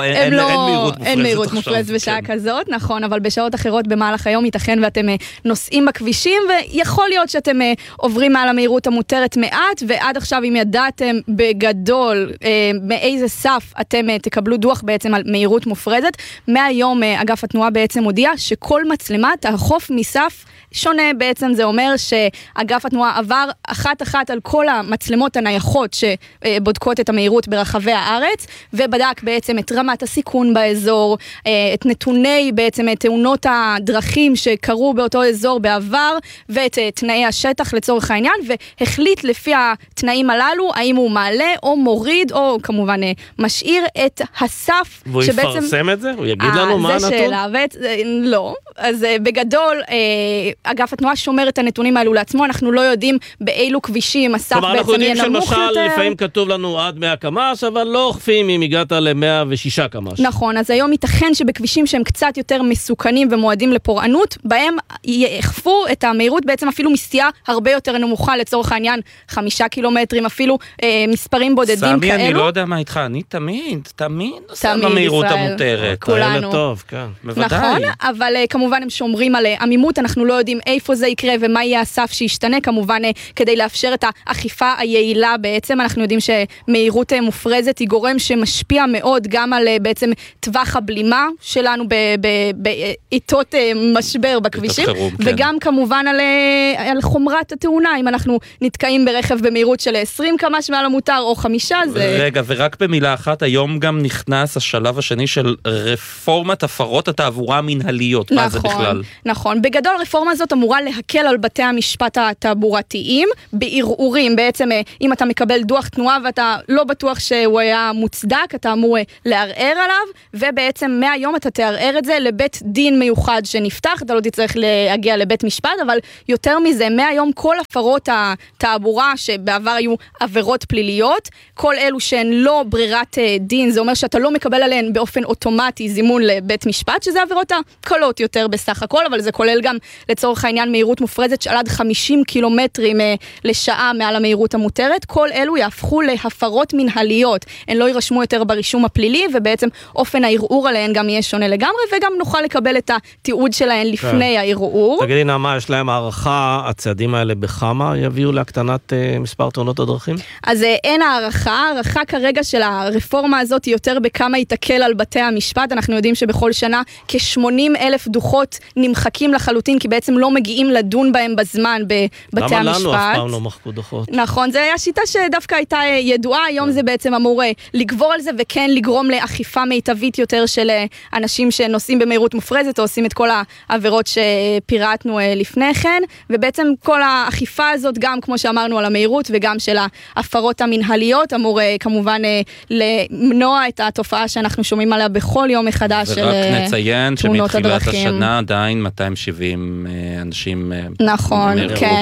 [SPEAKER 1] אין מהירות מופרזת
[SPEAKER 8] בשעה כזאת, נכון, אבל בשעות אחרות במהלך היום ייתכן ואתם נוסעים בכבישים, ויכול להיות שאתם עוברים מעל המהירות המותרת מעט, ועד עכשיו אם ידעתם בגדול מאיזה סף אתם תקבלו דוח בעצם על מהירות מופרזת, מהיום אגף התנועה בעצם הודיע שכל מצלמה תאכוף מסף שונה. בעצם זה אומר שאגף התנועה עבר אחת על כל המצלמות הנייחות שבודקות את המהירות ברחבי הארץ, ובדק בעצם את רמת הסיכון באזור, את נתוני בעצם תאונות הדרכים שקרו באותו אזור בעבר, ואת תנאי השטח לצורך העניין, והחליט לפי התנאים הללו, האם הוא מעלה או מוריד, או כמובן משאיר את הסף.
[SPEAKER 2] והוא יפרסם את זה? הוא יגיד לנו מה הנתון?
[SPEAKER 8] זה שאלה, לא. אז בגדול, אגף התנועה שומר את הנתונים האלו לעצמו, אנחנו לא יודעים באילו כבישים הסף בעצם יהיה נמוך יותר.
[SPEAKER 2] כלומר, אנחנו יודעים שלמשל לפעמים כתוב לנו עד 100 קמ"ש, אבל לא אוכפים אם הגעת ל-106 קמ"ש.
[SPEAKER 8] נכון, אז היום ייתכן שבכבישים שהם קצת יותר מסוכנים ומועדים לפורענות, בהם יאכפו את המהירות בעצם אפילו מסטייה הרבה יותר נמוכה, לצורך העניין 5 קילומטרים, אפילו מספרים בודדים כאלו.
[SPEAKER 1] סמי, אני לא יודע מה איתך, אני תמיד נוסע במהירות המותרת.
[SPEAKER 8] כולנו.
[SPEAKER 2] טוב, כן.
[SPEAKER 1] בוודאי.
[SPEAKER 8] נכון, אבל כמובן הם שומרים על עמימות, אנחנו לא יודעים יודעים איפה זה יקרה ומה יהיה הסף שישתנה, כמובן כדי לאפשר את האכיפה היעילה בעצם. אנחנו יודעים שמהירות מופרזת היא גורם שמשפיע מאוד גם על בעצם טווח הבלימה שלנו בעיתות משבר בכבישים, וגם כמובן על חומרת התאונה, אם אנחנו נתקעים ברכב במהירות של 20 קמ"ש מעל המותר או 5, זה...
[SPEAKER 1] רגע, ורק במילה אחת, היום גם נכנס השלב השני של רפורמת הפרות התעבורה המנהליות. מה זה בכלל?
[SPEAKER 8] נכון. בגדול הרפורמה הזאת אמורה להקל על בתי המשפט התעבורתיים, בערעורים. בעצם אם אתה מקבל דוח תנועה ואתה לא בטוח שהוא היה מוצדק, אתה אמור לערער עליו, ובעצם מהיום אתה תערער את זה לבית דין מיוחד שנפתח, אתה לא תצטרך להגיע לבית משפט, אבל יותר מזה, מהיום כל הפרות התעבורה שבעבר היו עבירות פליליות, כל אלו שהן לא ברירת דין, זה אומר שאתה לא מקבל עליהן באופן אוטומטי זימון לבית משפט, שזה עבירות הקלות יותר בסך הכל, אבל זה כולל גם לצורך העניין מהירות מופרזת של עד 50 קילומטרים לשעה מעל המהירות המותרת, כל אלו יהפכו להפרות מנהליות, הן לא יירשמו יותר ברישום הפלילי, ובעצם אופן הערעור עליהן גם יהיה שונה לגמרי, וגם נוכל לקבל את התיעוד שלהן לפני הערעור.
[SPEAKER 2] תגידי נעמה, יש להם הערכה, הצעדים האלה בכמה יביאו להקטנת מספר תאונות הדרכים?
[SPEAKER 8] אז אין הערכה כרגע של הרפורמה הזאת היא יותר בכמה יתקל על בתי המשפט. אנחנו יודעים שבכל שנה כ-80,000 דוחות נמחקים לחלוטין, כי בעצם לא מגיעים לדון בהם בזמן בבתי המשפט.
[SPEAKER 2] למה לנו אף פעם לא מחקו דוחות?
[SPEAKER 8] נכון, זה היה שיטה שדווקא הייתה ידועה, היום זה בעצם אמור לגבור על זה וכן לגרום לאכיפה מיטבית יותר של אנשים שנוסעים במהירות מופרזת או עושים את כל העבירות שפירטנו לפני כן, ובעצם כל האכיפה הזאת גם כמו שאמרנו על המהירות וגם של ההפרות המנהליות אמור כמובן למנוע את התופעה שאנחנו שומעים עליה בכל יום מחדש של תאונות הדרכים.
[SPEAKER 1] ורק נציין שמתחילת השנה עדיין 270 אנשים
[SPEAKER 8] נכון, כן,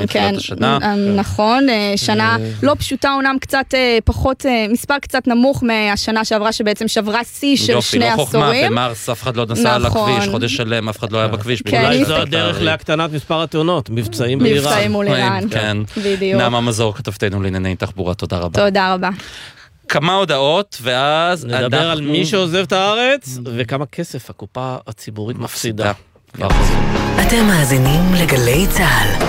[SPEAKER 8] נכון, שנה לא פשוטה, אומנם קצת פחות, מספר קצת נמוך מהשנה שעברה שבעצם שברה שיא של שני עשורים.
[SPEAKER 1] לא חוכמה, במרס אף אחד לא נסע על הכביש, חודש שלם אף אחד לא היה בכביש.
[SPEAKER 2] אולי זו הדרך להקטנת מספר התאונות, מבצעים באיראן.
[SPEAKER 8] מבצעים מול איראן, בדיוק.
[SPEAKER 1] נעמה מזור, כתבתנו לענייני תחבורה, תודה רבה.
[SPEAKER 8] תודה רבה.
[SPEAKER 1] כמה הודעות, ואז
[SPEAKER 2] נדבר על מי שעוזב את הארץ, וכמה כסף הקופה הציבורית מפסידה.
[SPEAKER 9] אתם מאזינים לגלי צהל.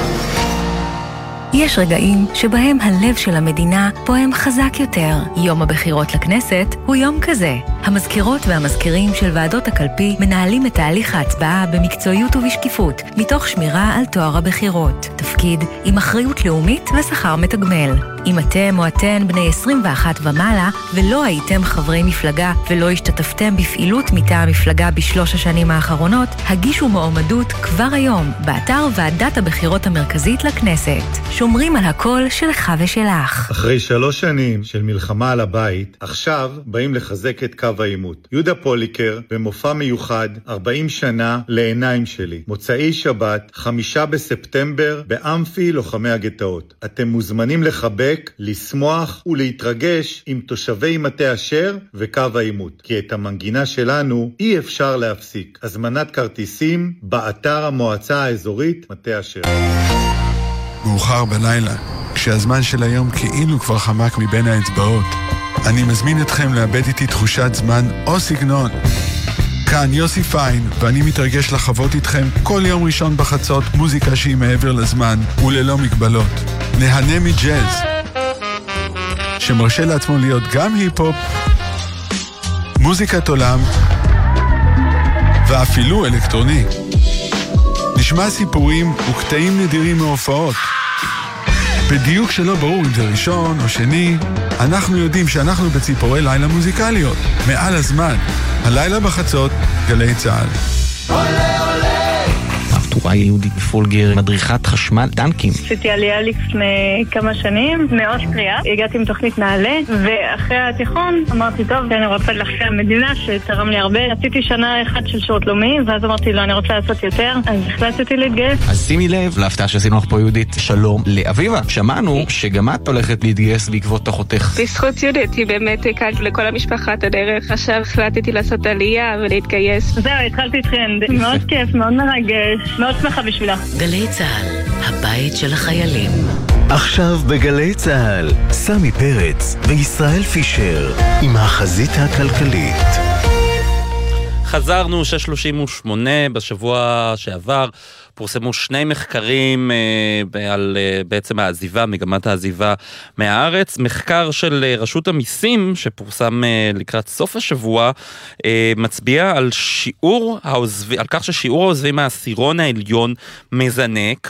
[SPEAKER 9] יש רגעים שבהם הלב של המדינה פועם חזק יותר. יום הבחירות לכנסת הוא יום כזה. המזכירות והמזכירים של ועדות הקלפי מנהלים את תהליך ההצבעה במקצועיות ובשקיפות, מתוך שמירה על טוהר הבחירות. תפקיד עם אחריות לאומית ושכר מתגמל. אם אתם או אתן בני 21 ומעלה ולא הייתם חברי מפלגה ולא השתתפתם בפעילות מטעם המפלגה בשלוש השנים האחרונות, הגישו מועמדות כבר היום באתר ועדת הבחירות המרכזית לכנסת. שומרים על הקול שלך ושלך.
[SPEAKER 10] אחרי 3 שנים של מלחמה על הבית, עכשיו באים לחזק את קו העימות. יהודה פוליקר במופע מיוחד 40 שנה לעיניים שלי. מוצאי שבת 5 בספטמבר באמפי לוחמי הגטאות. אתם מוזמנים לחבק, לשמוח ולהתרגש עם תושבי מטה אשר וקו העימות. כי את המנגינה שלנו אי אפשר להפסיק. הזמנת כרטיסים באתר המועצה האזורית מטה אשר.
[SPEAKER 11] מאוחר בלילה, כשהזמן של היום כאילו כבר חמק מבין האצבעות, אני מזמין אתכם לאבד איתי תחושת זמן או סגנון. כאן יוסי פיין, ואני מתרגש לחוות איתכם כל יום ראשון בחצות מוזיקה שהיא מעבר לזמן וללא מגבלות. נהנה מג'אז, שמרשה לעצמו להיות גם היפ-הופ, מוזיקת עולם ואפילו אלקטרוני. נשמע סיפורים וקטעים נדירים מהופעות. בדיוק שלא ברור אם זה ראשון או שני, אנחנו יודעים שאנחנו בציפורי לילה מוזיקליות. מעל הזמן, הלילה בחצות, גלי צהל.
[SPEAKER 12] אבטורה יהודית בפולגר, מדריכת חשמל, דנקים.
[SPEAKER 13] עשיתי עלייה לפני כמה שנים, מאוד קריאה. הגעתי עם תוכנית נעלה, ואחרי התיכון אמרתי, טוב, אני רוצה להחזיר המדינה שתרם לי הרבה. עשיתי שנה אחת של שירות לאומי, ואז אמרתי, לא, אני רוצה לעשות יותר, אז החלטתי להתגייס.
[SPEAKER 12] אז שימי לב, להפתעה שעשינו לך פה יהודית, שלום לאביבה. שמענו שגם את הולכת להתגייס בעקבות אחותך.
[SPEAKER 14] בזכות יהודית, היא באמת הקלת לכל המשפחה את הדרך. עכשיו החלטתי לעשות עלייה ולהתגייס. זהו, התחלתי טרנד. מאוד כיף, מאוד מרגש. מאוד שמחה בשבילה.
[SPEAKER 9] גלי צהל, הבית של החיילים.
[SPEAKER 15] עכשיו בגלי צהל, סמי פרץ וישראל פישר עם החזית הכלכלית.
[SPEAKER 1] חזרנו 6:38 בשבוע שעבר. פורסמו שני מחקרים על בעצם העזיבה, מגמת העזיבה מהארץ. מחקר של רשות המיסים שפורסם לקראת סוף השבוע מצביע על על כך ששיעור העוזבים מהעשירון העליון מזנק,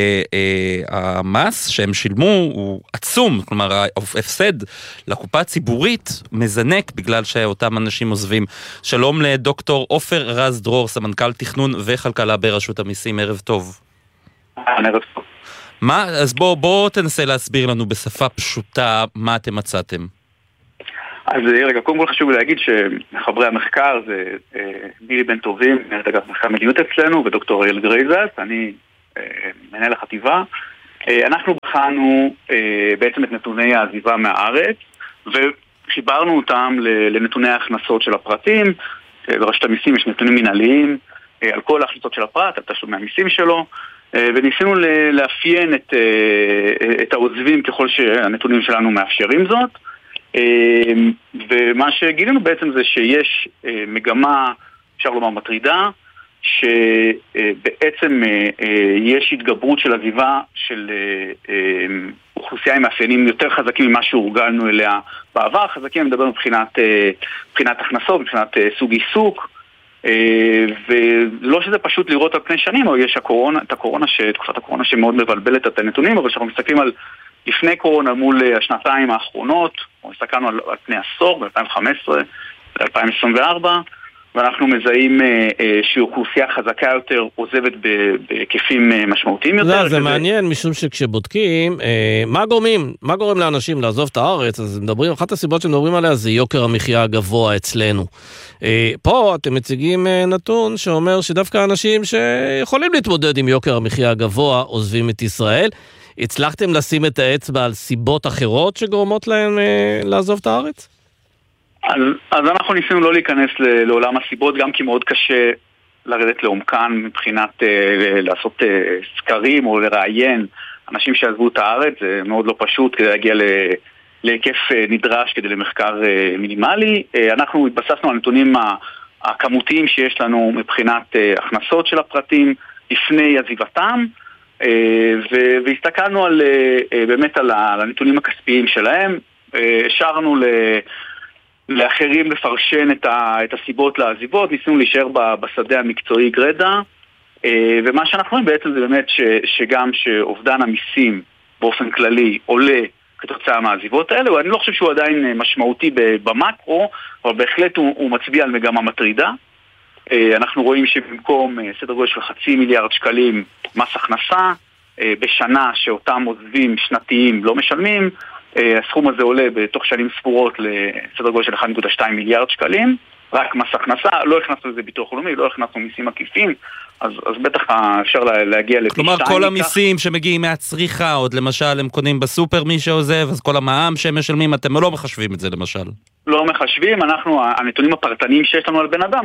[SPEAKER 1] והמס שהם שילמו הוא עצום, כלומר ההפסד לקופה הציבורית מזנק בגלל שאותם אנשים עוזבים. שלום לדוקטור עופר רז דרור, סמנכ"ל תכנון וכלכלה ברשות המיסים, ערב טוב.
[SPEAKER 16] ערב טוב.
[SPEAKER 1] אז בוא תנסה להסביר לנו בשפה פשוטה מה אתם מצאתם.
[SPEAKER 16] אז רגע, קודם כל חשוב להגיד שמחברי המחקר זה בילי בן טובים, מנהל אגף מחקר מדיניות אצלנו, ודוקטור אריאל גרייזס, אני מנהל החטיבה. אנחנו בחנו בעצם את נתוני העזיבה מהארץ, וחיברנו אותם לנתוני ההכנסות של הפרטים. ברשות המיסים יש נתונים מנהליים על כל ההכנסות של הפרט, על תשלומי המיסים שלו, וניסינו לאפיין את העוזבים ככל שהנתונים שלנו מאפשרים זאת. ומה שגילינו בעצם זה שיש מגמה, אפשר לומר מטרידה, שבעצם יש התגברות של עזיבה של אוכלוסייה עם מאפיינים יותר חזקים ממה שהורגלנו אליה בעבר. חזקים מדבר מבחינת הכנסות, מבחינת סוג עיסוק, ולא שזה פשוט לראות על פני שנים, או יש תקופת הקורונה שמאוד מבלבלת את הנתונים, אבל כשאנחנו מסתכלים על לפני קורונה מול השנתיים האחרונות, או הסתכלנו על פני עשור, ב-2015 ל-2024, ואנחנו מזהים שאוכלוסייה חזקה יותר עוזבת בהיקפים משמעותיים יותר.
[SPEAKER 2] זה מעניין, משום שכשבודקים, מה גורם לאנשים לעזוב את הארץ, אז מדברים, אחת הסיבות שמדברים עליה זה יוקר המחיה הגבוה אצלנו. פה אתם מציגים נתון שאומר שדווקא אנשים שיכולים להתמודד עם יוקר המחיה הגבוה עוזבים את ישראל. הצלחתם לשים את האצבע על סיבות אחרות שגורמות להם לעזוב את הארץ?
[SPEAKER 16] אז אנחנו ניסינו לא להיכנס לעולם הסיבות, גם כי מאוד קשה לרדת לעומקן מבחינת לעשות סקרים או לראיין אנשים שעזבו את הארץ. זה מאוד לא פשוט כדי להגיע להיקף נדרש כדי למחקר מינימלי. אנחנו התבססנו על הנתונים הכמותיים שיש לנו מבחינת הכנסות של הפרטים לפני עזיבתם, והסתכלנו באמת על הנתונים הכספיים שלהם. השארנו לאחרים לפרשן את הסיבות לעזיבות, ניסינו להישאר בשדה המקצועי גרדה, ומה שאנחנו רואים בעצם זה באמת שגם שאובדן המיסים באופן כללי עולה כתוצאה מהעזיבות האלה, ואני לא חושב שהוא עדיין משמעותי במקרו, אבל בהחלט הוא מצביע על מגמה מטרידה. אנחנו רואים שבמקום סדר גודל של 500 מיליארד שקלים מס הכנסה, בשנה שאותם עוזבים שנתיים לא משלמים, הסכום הזה עולה בתוך שנים ספורות לסדר גודל של 1.2 מיליארד שקלים, רק מס הכנסה, לא הכנסנו לזה ביטוח לאומי, לא הכנסנו מיסים עקיפים, אז בטח אפשר להגיע לפי 2.
[SPEAKER 1] כלומר כל המיסים שמגיעים מהצריכה, עוד למשל הם קונים בסופר מי שעוזב, אז כל המע"מ שהם משלמים, אתם לא מחשבים את זה למשל?
[SPEAKER 16] לא מחשבים, הנתונים הפרטניים שיש לנו על בן אדם,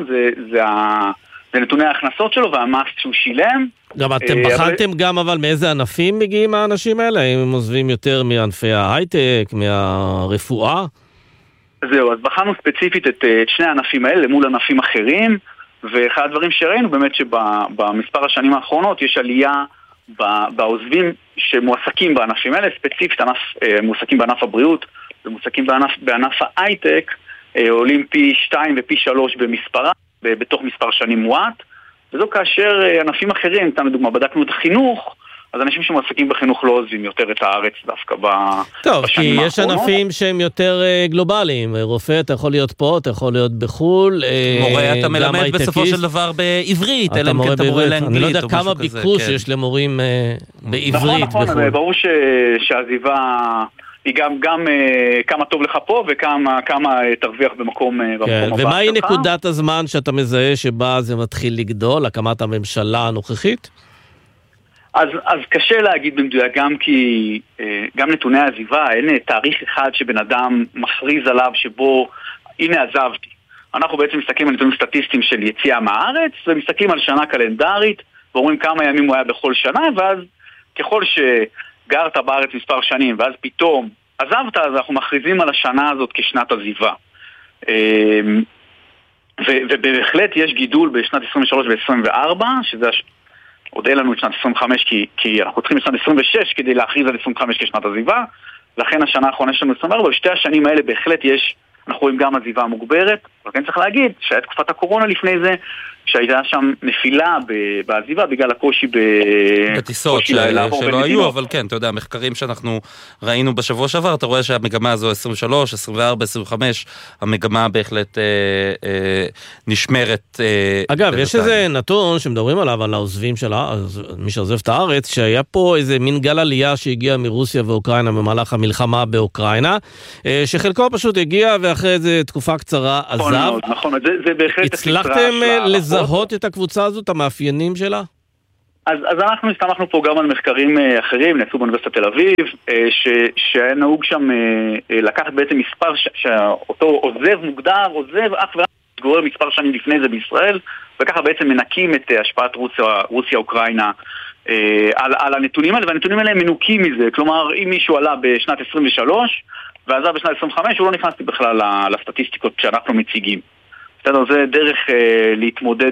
[SPEAKER 16] זה נתוני ההכנסות שלו והמס שהוא שילם.
[SPEAKER 2] גם אתם בחנתם גם אבל מאיזה ענפים מגיעים האנשים האלה? האם הם עוזבים יותר מענפי ההייטק, מהרפואה?
[SPEAKER 16] זהו, אז בחנו ספציפית את שני הענפים האלה מול ענפים אחרים, ואחד הדברים שראינו באמת שבמספר השנים האחרונות יש עלייה בעוזבים שמועסקים בענפים האלה, ספציפית מועסקים בענף הבריאות ומועסקים בענף ההייטק, עולים פי 2 ופי 3 במספרה, בתוך מספר שנים מועט, וזו כאשר ענפים אחרים, לדוגמה, בדקנו את החינוך, אז אנשים שמועסקים בחינוך לא עוזבים יותר את הארץ דווקא בשנים האחרונות.
[SPEAKER 2] טוב, כי יש ענפים שהם יותר גלובליים, רופא אתה יכול להיות פה, אתה יכול להיות בחול,
[SPEAKER 1] מורה אתה מלמד בסופו של דבר בעברית, אלא אם כן אתה מורה לאנגלית.
[SPEAKER 2] אני לא יודע כמה ביקוש יש למורים בעברית בחול.
[SPEAKER 16] נכון, ברור שהעזיבה היא גם כמה טוב לך פה וכמה תרוויח במקום הבא.
[SPEAKER 2] ומהי נקודת הזמן שאתה מזהה שבה זה מתחיל לגדול, הקמת הממשלה הנוכחית?
[SPEAKER 16] אז קשה להגיד במדויק, גם נתוני העזיבה, אין תאריך אחד שבן אדם מכריז עליו שבו, הנה עזבתי. אנחנו בעצם מסתכלים על נתונים סטטיסטיים של יציאה מהארץ, ומסתכלים על שנה קלנדרית, ואומרים כמה ימים הוא היה בכל שנה, ואז ככל שגרת בארץ מספר שנים, ואז פתאום עזבת, אז אנחנו מכריזים על השנה הזאת כשנת עזיבה. ובהחלט יש גידול בשנת 23 ו-24, שזה עוד אין לנו את שנת 25 כי אנחנו צריכים את שנת 26 כדי להכריז על 25 כשנת עזיבה, לכן השנה האחרונה יש לנו 24, בשתי השנים האלה בהחלט אנחנו רואים גם עזיבה מוגברת, אבל כן צריך להגיד שהיה תקופת הקורונה לפני זה, שהייתה שם נפילה בעזיבה בגלל הקושי
[SPEAKER 1] בטיסות שלא היו, אבל כן, אתה יודע, המחקרים שאנחנו ראינו בשבוע שעבר, אתה רואה שהמגמה הזו 23, 24, 25, המגמה בהחלט נשמרת.
[SPEAKER 2] אגב, יש איזה נתון שמדברים עליו, על העוזבים שלה, מי שעוזב את הארץ, שהיה פה איזה מין גל עלייה שהגיע מרוסיה ואוקראינה במהלך המלחמה באוקראינה, שחלקו פשוט הגיע ואחרי איזה תקופה קצרה עזב.
[SPEAKER 16] נכון, זה בהחלט
[SPEAKER 2] הצלחתם לזהות את הקבוצה הזאת, המאפיינים שלה?
[SPEAKER 16] אז אנחנו הסתמכנו פה גם על מחקרים אחרים, נעשו באוניברסיטת תל אביב, שהיה נהוג שם לקחת בעצם מספר שאותו עוזב מוגדר, עוזב אך ורק מתגורר מספר שנים לפני זה בישראל, וככה בעצם מנקים את השפעת רוסיה-אוקראינה על הנתונים האלה, והנתונים האלה הם מנוקים מזה, כלומר אם מישהו עלה בשנת 23 ועזב בשנת 25, הוא לא נכנסתי בכלל לסטטיסטיקות שאנחנו מציגים. זה דרך להתמודד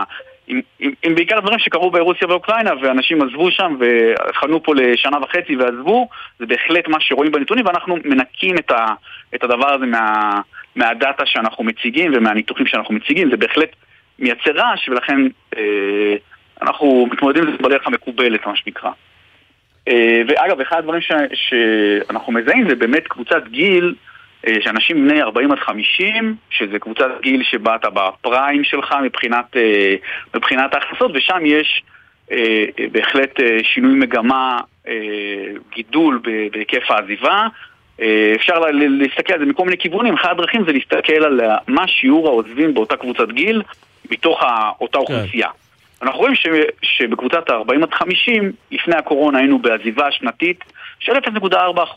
[SPEAKER 16] עם בעיקר דברים שקרו ברוסיה ואוקראינה, ואנשים עזבו שם וחנו פה לשנה וחצי ועזבו, זה בהחלט מה שרואים בנתונים, ואנחנו מנקים את הדבר הזה מהדאטה שאנחנו מציגים ומהניתוחים שאנחנו מציגים, זה בהחלט מייצר רעש, ולכן אנחנו מתמודדים עם זה בדרך המקובלת, מה שנקרא. ואגב, אחד הדברים שאנחנו מזהים זה באמת קבוצת גיל, שאנשים בני 40 עד 50, שזה קבוצת גיל שבה אתה בפריים שלך מבחינת ההכנסות, ושם יש בהחלט שינוי מגמה, גידול בהיקף העזיבה. אפשר להסתכל על זה מכל מיני כיוונים. אחד הדרכים זה להסתכל על מה שיעור העוזבים באותה קבוצת גיל מתוך אותה אוכלוסייה. אנחנו רואים שבקבוצת ה-40 עד 50, לפני הקורונה היינו בעזיבה שנתית של 0.4%.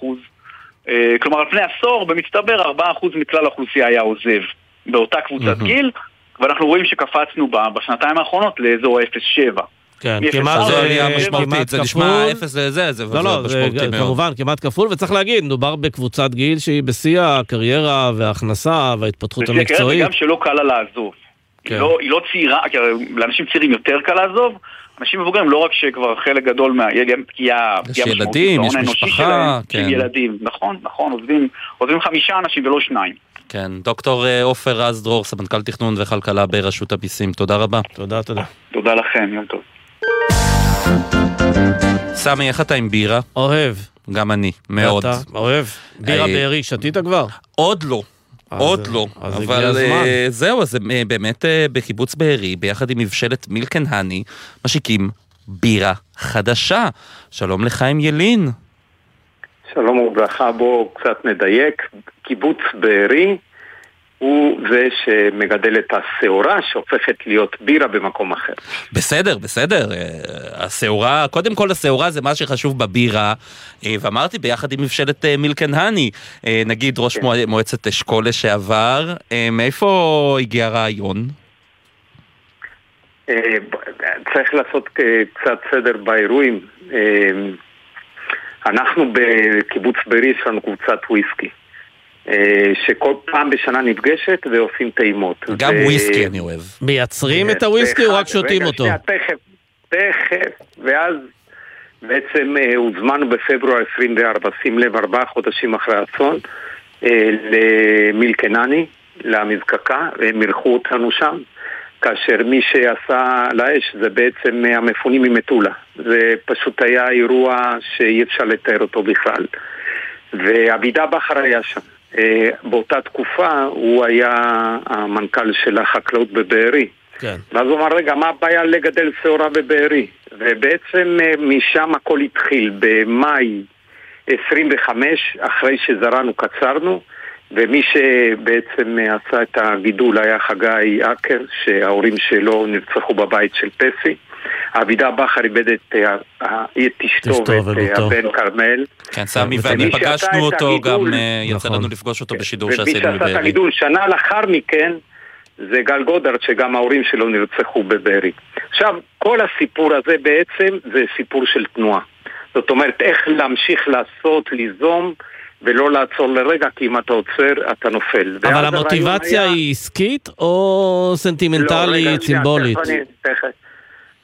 [SPEAKER 16] כלומר, על פני עשור, במצטבר, 4% מכלל האוכלוסייה היה עוזב באותה קבוצת גיל, ואנחנו רואים שקפצנו בשנתיים האחרונות לאזור 0.7.
[SPEAKER 2] כן, כמעט
[SPEAKER 1] זה היה משמעותית, זה נשמע 0 לזה,
[SPEAKER 2] לא, כמובן, כמעט כפול, וצריך להגיד, מדובר בקבוצת גיל שהיא בשיא הקריירה וההכנסה וההתפתחות המקצועית.
[SPEAKER 16] וגם שלא קל לה לעזוב. היא לא צעירה, לאנשים צעירים יותר קל לעזוב, אנשים מבוגרים, לא רק שכבר חלק גדול פגיעה
[SPEAKER 1] משמעותית, ילדים, יש משפחה,
[SPEAKER 16] כן. ילדים, נכון, עוזבים 5 אנשים ולא 2.
[SPEAKER 1] כן, דוקטור עופר רז דרור, סמנכ"ל תכנון וכלכלה ברשות המיסים, תודה רבה.
[SPEAKER 2] תודה.
[SPEAKER 16] תודה לכם, יום טוב.
[SPEAKER 1] סמי, איך אתה עם בירה?
[SPEAKER 2] אוהב.
[SPEAKER 1] גם אני, מאוד.
[SPEAKER 2] אוהב. בירה בארי, שתית כבר?
[SPEAKER 1] עוד לא. עוד לא, אבל זהו, אז באמת בקיבוץ בארי, ביחד עם מבשלת מילקן הני, משיקים בירה חדשה. שלום לחיים ילין.
[SPEAKER 17] שלום וברכה, בואו קצת נדייק. קיבוץ בארי הוא זה שמגדל את השעורה שהופכת להיות בירה במקום אחר.
[SPEAKER 1] בסדר. השעורה, קודם כל השעורה זה מה שחשוב בבירה, ואמרתי ביחד עם מבשלת מילקן הני, נגיד ראש מועצת אשכול לשעבר, מאיפה הגיע הרעיון?
[SPEAKER 17] צריך לעשות קצת סדר באירועים. אנחנו בקיבוץ בארי יש לנו קבוצת וויסקי. שכל פעם בשנה נפגשת ועושים טעימות.
[SPEAKER 1] גם וויסקי אני אוהב.
[SPEAKER 2] מייצרים את הוויסקי או רק שותים אותו?
[SPEAKER 17] תכף, ואז בעצם הוזמנו בפברואר 24, שים לב, 4 חודשים אחרי האסון, למילקנני, למזקקה, והם מלכו אותנו שם, כאשר מי שעשה לאש זה בעצם המפונים ממטולה. זה פשוט היה אירוע שאי אפשר לתאר אותו בכלל. ואבידה בחר היה שם. באותה תקופה הוא היה המנכ"ל של החקלאות בבארי.
[SPEAKER 2] כן.
[SPEAKER 17] ואז הוא אמר, רגע, מה הבעיה לגדל שעורה בבארי? ובעצם משם הכל התחיל במאי 25, אחרי שזרענו קצרנו, ומי שבעצם עשה את הגידול היה חגי אקר, שההורים שלו נרצחו בבית של פסי. אבידה בחר איבד את אשתו ואת הבן קרמל.
[SPEAKER 1] כן, סמי ואני פגשנו אותו, גם יצא לנו לפגוש אותו בשידור שעשינו בבארי.
[SPEAKER 17] ומי שעשה את הגידול שנה לאחר מכן, זה גל גודרד, שגם ההורים שלו נרצחו בבארי. עכשיו, כל הסיפור הזה בעצם זה סיפור של תנועה. זאת אומרת, איך להמשיך לעשות, ליזום, ולא לעצור לרגע, כי אם אתה עוצר, אתה נופל.
[SPEAKER 2] אבל המוטיבציה היא עסקית או סנטימנטלית, סימבולית?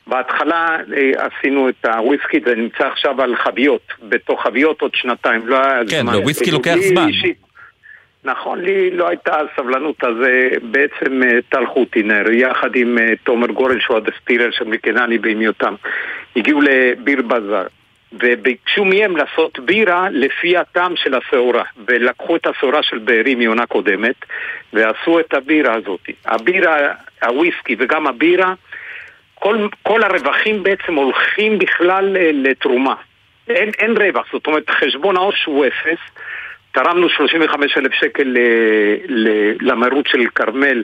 [SPEAKER 17] בהתחלה עשינו את הוויסקי, זה נמצא עכשיו על חביות, בתוך חביות עוד שנתיים.
[SPEAKER 1] כן, וויסקי לוקח זמן.
[SPEAKER 17] נכון, לי לא הייתה הסבלנות, אז בעצם טל חוטינר, יחד עם תומר גורל, שהוא הדסטילר של מקנני בהמיותם, הגיעו לביר בזאר, וביקשו מהם לעשות בירה לפי הטעם של השעורה, ולקחו את השעורה של בארי מעונה קודמת, ועשו את הבירה הזאת. הבירה, הוויסקי וגם הבירה, כל הרווחים בעצם הולכים בכלל לתרומה. אין רווח, זאת אומרת, חשבון העו"ש הוא אפס. תרמנו 35,000 שקל למרות של קרמל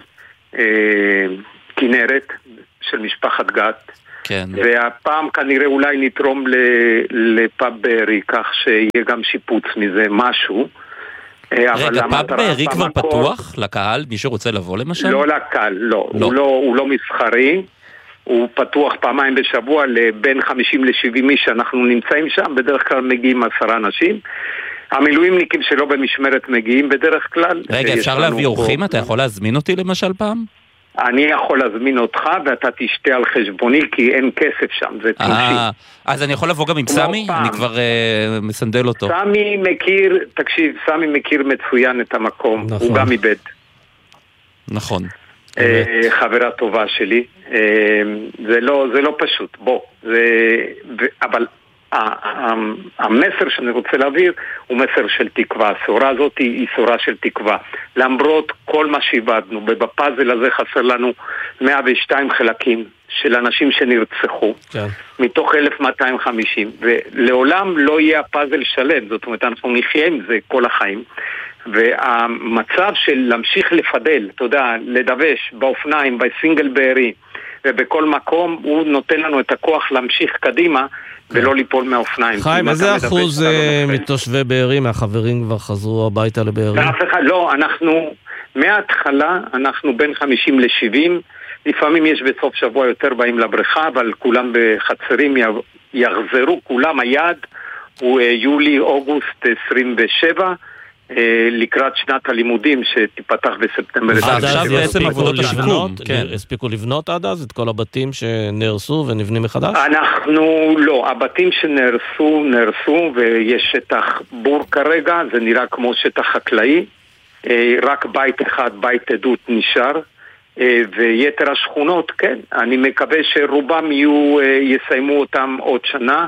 [SPEAKER 17] כנרת, של משפחת גת.
[SPEAKER 1] כן.
[SPEAKER 17] והפעם כנראה אולי נתרום לפאב בארי, כך שיהיה גם שיפוץ מזה משהו.
[SPEAKER 1] רגע, פאב בארי כבר פתוח לקהל? מי שרוצה לבוא למשל?
[SPEAKER 17] לא לקהל, לא. הוא לא מסחרי. הוא פתוח פעמיים בשבוע לבין 50 ל-70 איש שאנחנו נמצאים שם, בדרך כלל מגיעים 10 אנשים. המילואימניקים שלא במשמרת מגיעים בדרך כלל.
[SPEAKER 1] רגע, אפשר להביא אורחים? אתה יכול להזמין אותי למשל פעם?
[SPEAKER 17] אני יכול להזמין אותך ואתה תשתה על חשבוני, כי אין כסף שם, זה תלשי.
[SPEAKER 1] אז אני יכול לבוא גם עם סמי? אני כבר מסנדל אותו.
[SPEAKER 17] סמי מכיר, תקשיב, סמי מכיר מצוין את המקום, הוא גם איבד.
[SPEAKER 1] נכון.
[SPEAKER 17] חברה טובה שלי, זה לא פשוט, בוא, אבל המסר שאני רוצה להעביר הוא מסר של תקווה. הסעורה הזאת היא סעורה של תקווה, למרות כל מה שאיבדנו. בפאזל הזה חסר לנו 102 חלקים של אנשים שנרצחו, כן. מתוך 1250, ולעולם לא יהיה הפאזל שלם, זאת אומרת אנחנו נחיה עם זה כל החיים. והמצב של להמשיך לפדל, אתה יודע, לדווש באופניים, בסינגל בארי ובכל מקום, הוא נותן לנו את הכוח להמשיך קדימה ולא ליפול מהאופניים.
[SPEAKER 2] חיים, איזה אחוז מתושבי בארי, מהחברים כבר חזרו הביתה לבארי?
[SPEAKER 17] לא, אנחנו מההתחלה, אנחנו בין 50 ל-70, לפעמים יש בסוף שבוע יותר באים לבריכה, אבל כולם בחצרים יחזרו, כולם היעד הוא יולי-אוגוסט 27, לקראת שנת הלימודים שתיפתח בספטמבר.
[SPEAKER 1] עד אז בעצם עבודות השיקום.
[SPEAKER 2] הספיקו לבנות עד אז את כל הבתים שנהרסו ונבנים מחדש?
[SPEAKER 17] אנחנו לא, הבתים שנהרסו ויש שטח בור כרגע, זה נראה כמו שטח חקלאי, רק בית אחד, בית עדות נשאר, ויתר השכונות, כן, אני מקווה שרובם יסיימו אותם עוד שנה.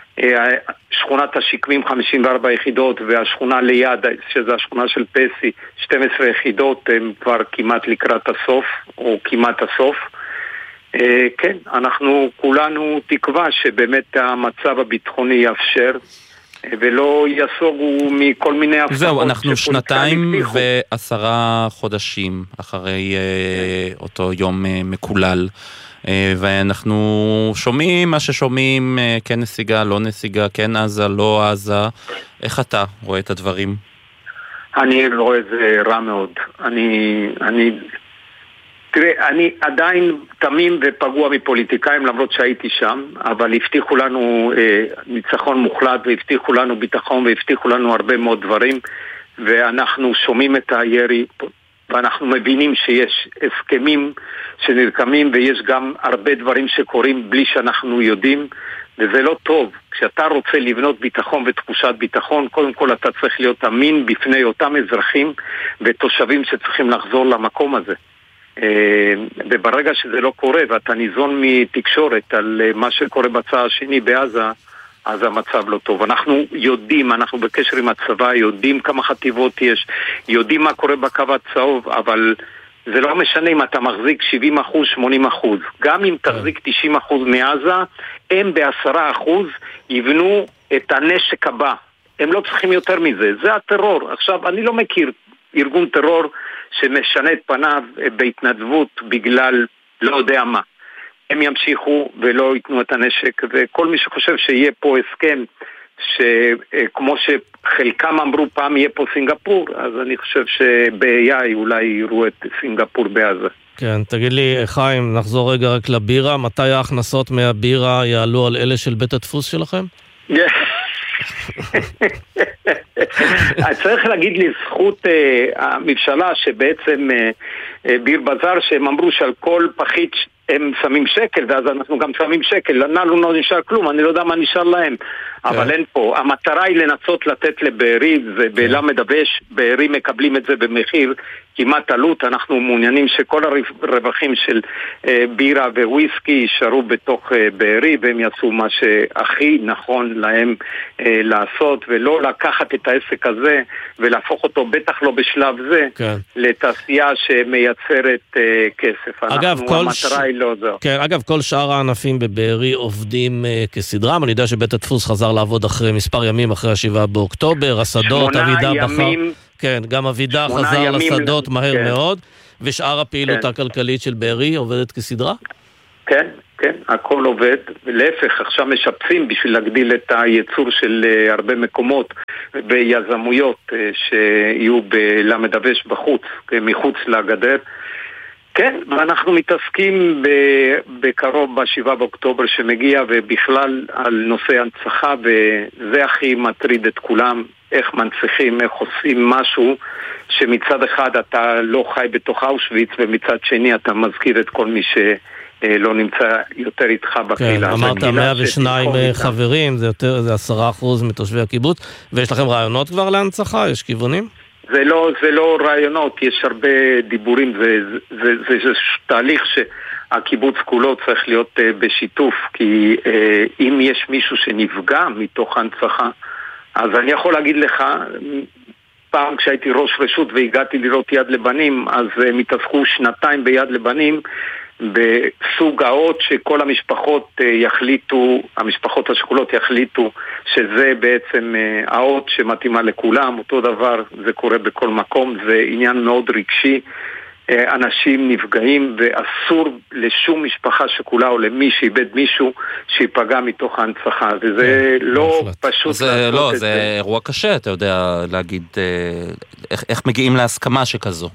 [SPEAKER 17] שכונת השיקמים 54 יחידות והשכונה ליד, שזה השכונה של פסי, 12 יחידות, הם כבר כמעט לקראת הסוף או כמעט הסוף. כן, אנחנו כולנו תקווה שבאמת המצב הביטחוני יאפשר ולא יסוגו מכל מיני הפחות.
[SPEAKER 1] זהו, אנחנו 2.10 חודשים אחרי אותו יום מקולל, ואנחנו שומעים מה ששומעים, כן נסיגה, לא נסיגה, כן עזה, לא עזה. איך אתה רואה את הדברים?
[SPEAKER 17] אני רואה את זה רע מאוד. תראה, אני עדיין תמים ופגוע מפוליטיקאים, למרות שהייתי שם, אבל הבטיחו לנו ניצחון מוחלט, והבטיחו לנו ביטחון, והבטיחו לנו הרבה מאוד דברים, ואנחנו שומעים את הירי, ואנחנו מבינים שיש הסכמים שנרקמים, ויש גם הרבה דברים שקורים בלי שאנחנו יודעים, וזה לא טוב. כשאתה רוצה לבנות ביטחון ותחושת ביטחון, קודם כל אתה צריך להיות אמין בפני אותם אזרחים ותושבים שצריכים לחזור למקום הזה. וברגע שזה לא קורה ואתה ניזון מתקשורת על מה שקורה בצד השני בעזה, אז המצב לא טוב. אנחנו יודעים, אנחנו בקשר עם הצבא, יודעים כמה חטיבות יש, יודעים מה קורה בקו הצהוב, אבל זה לא משנה אם אתה מחזיק 70%, 80%. גם אם תחזיק 90% מעזה, הם ב10% יבנו את הנשק הבא. הם לא צריכים יותר מזה. זה הטרור. עכשיו, אני לא מכיר ארגון טרור שמשנה את פניו בהתנדבות בגלל לא יודע מה. הם ימשיכו ולא ייתנו את הנשק, וכל מי שחושב שיהיה פה הסכם שכמו שחלקם אמרו פעם יהיה פה סינגפור, אז אני חושב שב-AI אולי יראו את סינגפור בעזה.
[SPEAKER 2] כן, תגיד לי חיים, נחזור רגע רק לבירה, מתי ההכנסות מהבירה יעלו על אלה של בית הדפוס שלכם?
[SPEAKER 17] צריך להגיד לזכות הממשלה שבעצם ביר בזאר, שהם אמרו שעל כל פחית הם שמים שקל, ואז אנחנו גם שמים שקל, לנו לא נשאר כלום, אני לא יודע מה נשאר להם. אבל אין פה, המטרה היא לנסות לתת לבארי, ובלמד אבש, בארי מקבלים את זה במחיר כמעט עלות, אנחנו מעוניינים שכל הרווחים של בירה וויסקי יישארו בתוך בארי, והם יעשו מה שהכי נכון להם לעשות, ולא לקחת את העסק הזה, ולהפוך אותו בטח לא בשלב זה, לתעשייה שמייצרת כסף. המטרה היא לא זו.
[SPEAKER 2] כן, אגב, כל שאר הענפים בבארי עובדים כסדרם, אני יודע שבית הדפוס חזר לעבוד אחרי מספר ימים אחרי ה7 באוקטובר, השדות, אבידה בחר, כן, גם אבידה חזר לשדות מהר מאוד, ושאר הפעילות הכלכלית של בארי עובדת כסדרה?
[SPEAKER 17] כן, כן, הכל עובד, ולהפך, עכשיו משפצים בשביל להגדיל את הייצור של הרבה מקומות ביזמויות שיהיו בלמד אבש בחוץ, מחוץ לגדר. כן, ואנחנו מתעסקים בקרוב ב7 באוקטובר שמגיע, ובכלל על נושא הנצחה, וזה הכי מטריד את כולם, איך מנצחים, איך עושים משהו שמצד אחד אתה לא חי בתוך אושוויץ, ומצד שני אתה מזכיר את כל מי שלא נמצא יותר איתך בקהילה.
[SPEAKER 2] כן, אמרת 102 חברים, זה 10% מתושבי הקיבוץ, ויש לכם רעיונות כבר להנצחה? יש כיוונים?
[SPEAKER 17] זה לא רעיונות, יש הרבה דיבורים, זה תהליך שהקיבוץ כולו צריך להיות בשיתוף, כי אם יש מישהו שנפגע מתוך הנצחה, אז אני יכול להגיד לך, פעם כשהייתי ראש רשות והגעתי לראות יד לבנים, אז הם התעסקו 2 ביד לבנים, בסוג האות שכל המשפחות יחליטו, המשפחות השכולות יחליטו שזה בעצם האות שמתאימה לכולם, אותו דבר זה קורה בכל מקום, זה עניין מאוד רגשי, אנשים נפגעים ואסור לשום משפחה שכולה או למי שאיבד מישהו שיפגע מתוך ההנצחה, וזה לא פשוט
[SPEAKER 1] לעשות את זה. זה אירוע קשה, אתה יודע להגיד איך מגיעים להסכמה שכזו.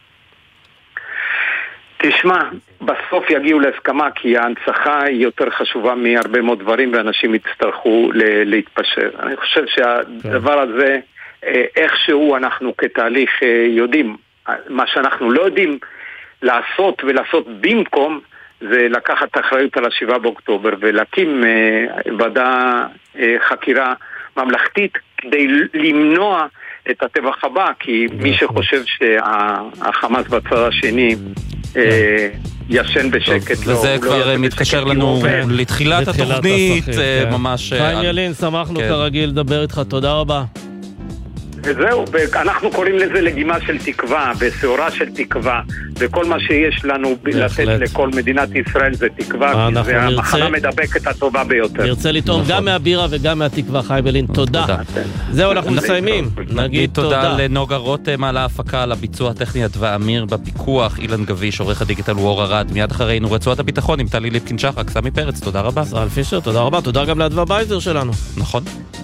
[SPEAKER 17] תשמע, בסוף יגיעו להסכמה כי ההנצחה היא יותר חשובה מהרבה מאוד דברים ואנשים יצטרכו להתפשר. אני חושב שהדבר הזה, איכשהו אנחנו כתהליך יודעים, מה שאנחנו לא יודעים לעשות ולעשות במקום זה לקחת אחריות על ה7 באוקטובר ולהקים ועדה חקירה ממלכתית כדי למנוע את הטבח הבא, כי מי שחושב שהחמאס בצד השני ישן בשקט.
[SPEAKER 1] וזה כבר מתקשר לנו לתחילת התוכנית, ממש.
[SPEAKER 2] חיים ילין, שמחנו כרגיל לדבר איתך, תודה רבה.
[SPEAKER 17] וזהו, אנחנו קוראים לזה לגימה של תקווה, בסעורה של תקווה, וכל מה שיש לנו לתת לכל מדינת ישראל זה תקווה, כי זה המחנה מדבקת הטובה ביותר.
[SPEAKER 2] נרצה לטעום גם מהבירה וגם מהתקווה, חיים ילין, תודה. זהו, אנחנו מסיימים. נגיד
[SPEAKER 1] תודה לנוגה רותם על ההפקה, על הביצוע הטכני אדווה אמיר בפיקוח, אילן גביש, עורך הדיגיטל וור ארד, מיד אחרינו רצועת הביטחון עם טלי ליפקין שחק, סמי פרץ, תודה רבה.
[SPEAKER 2] ישראל פישר, תודה רבה, תודה גם לאדווה בייזר שלנו.
[SPEAKER 1] נכון.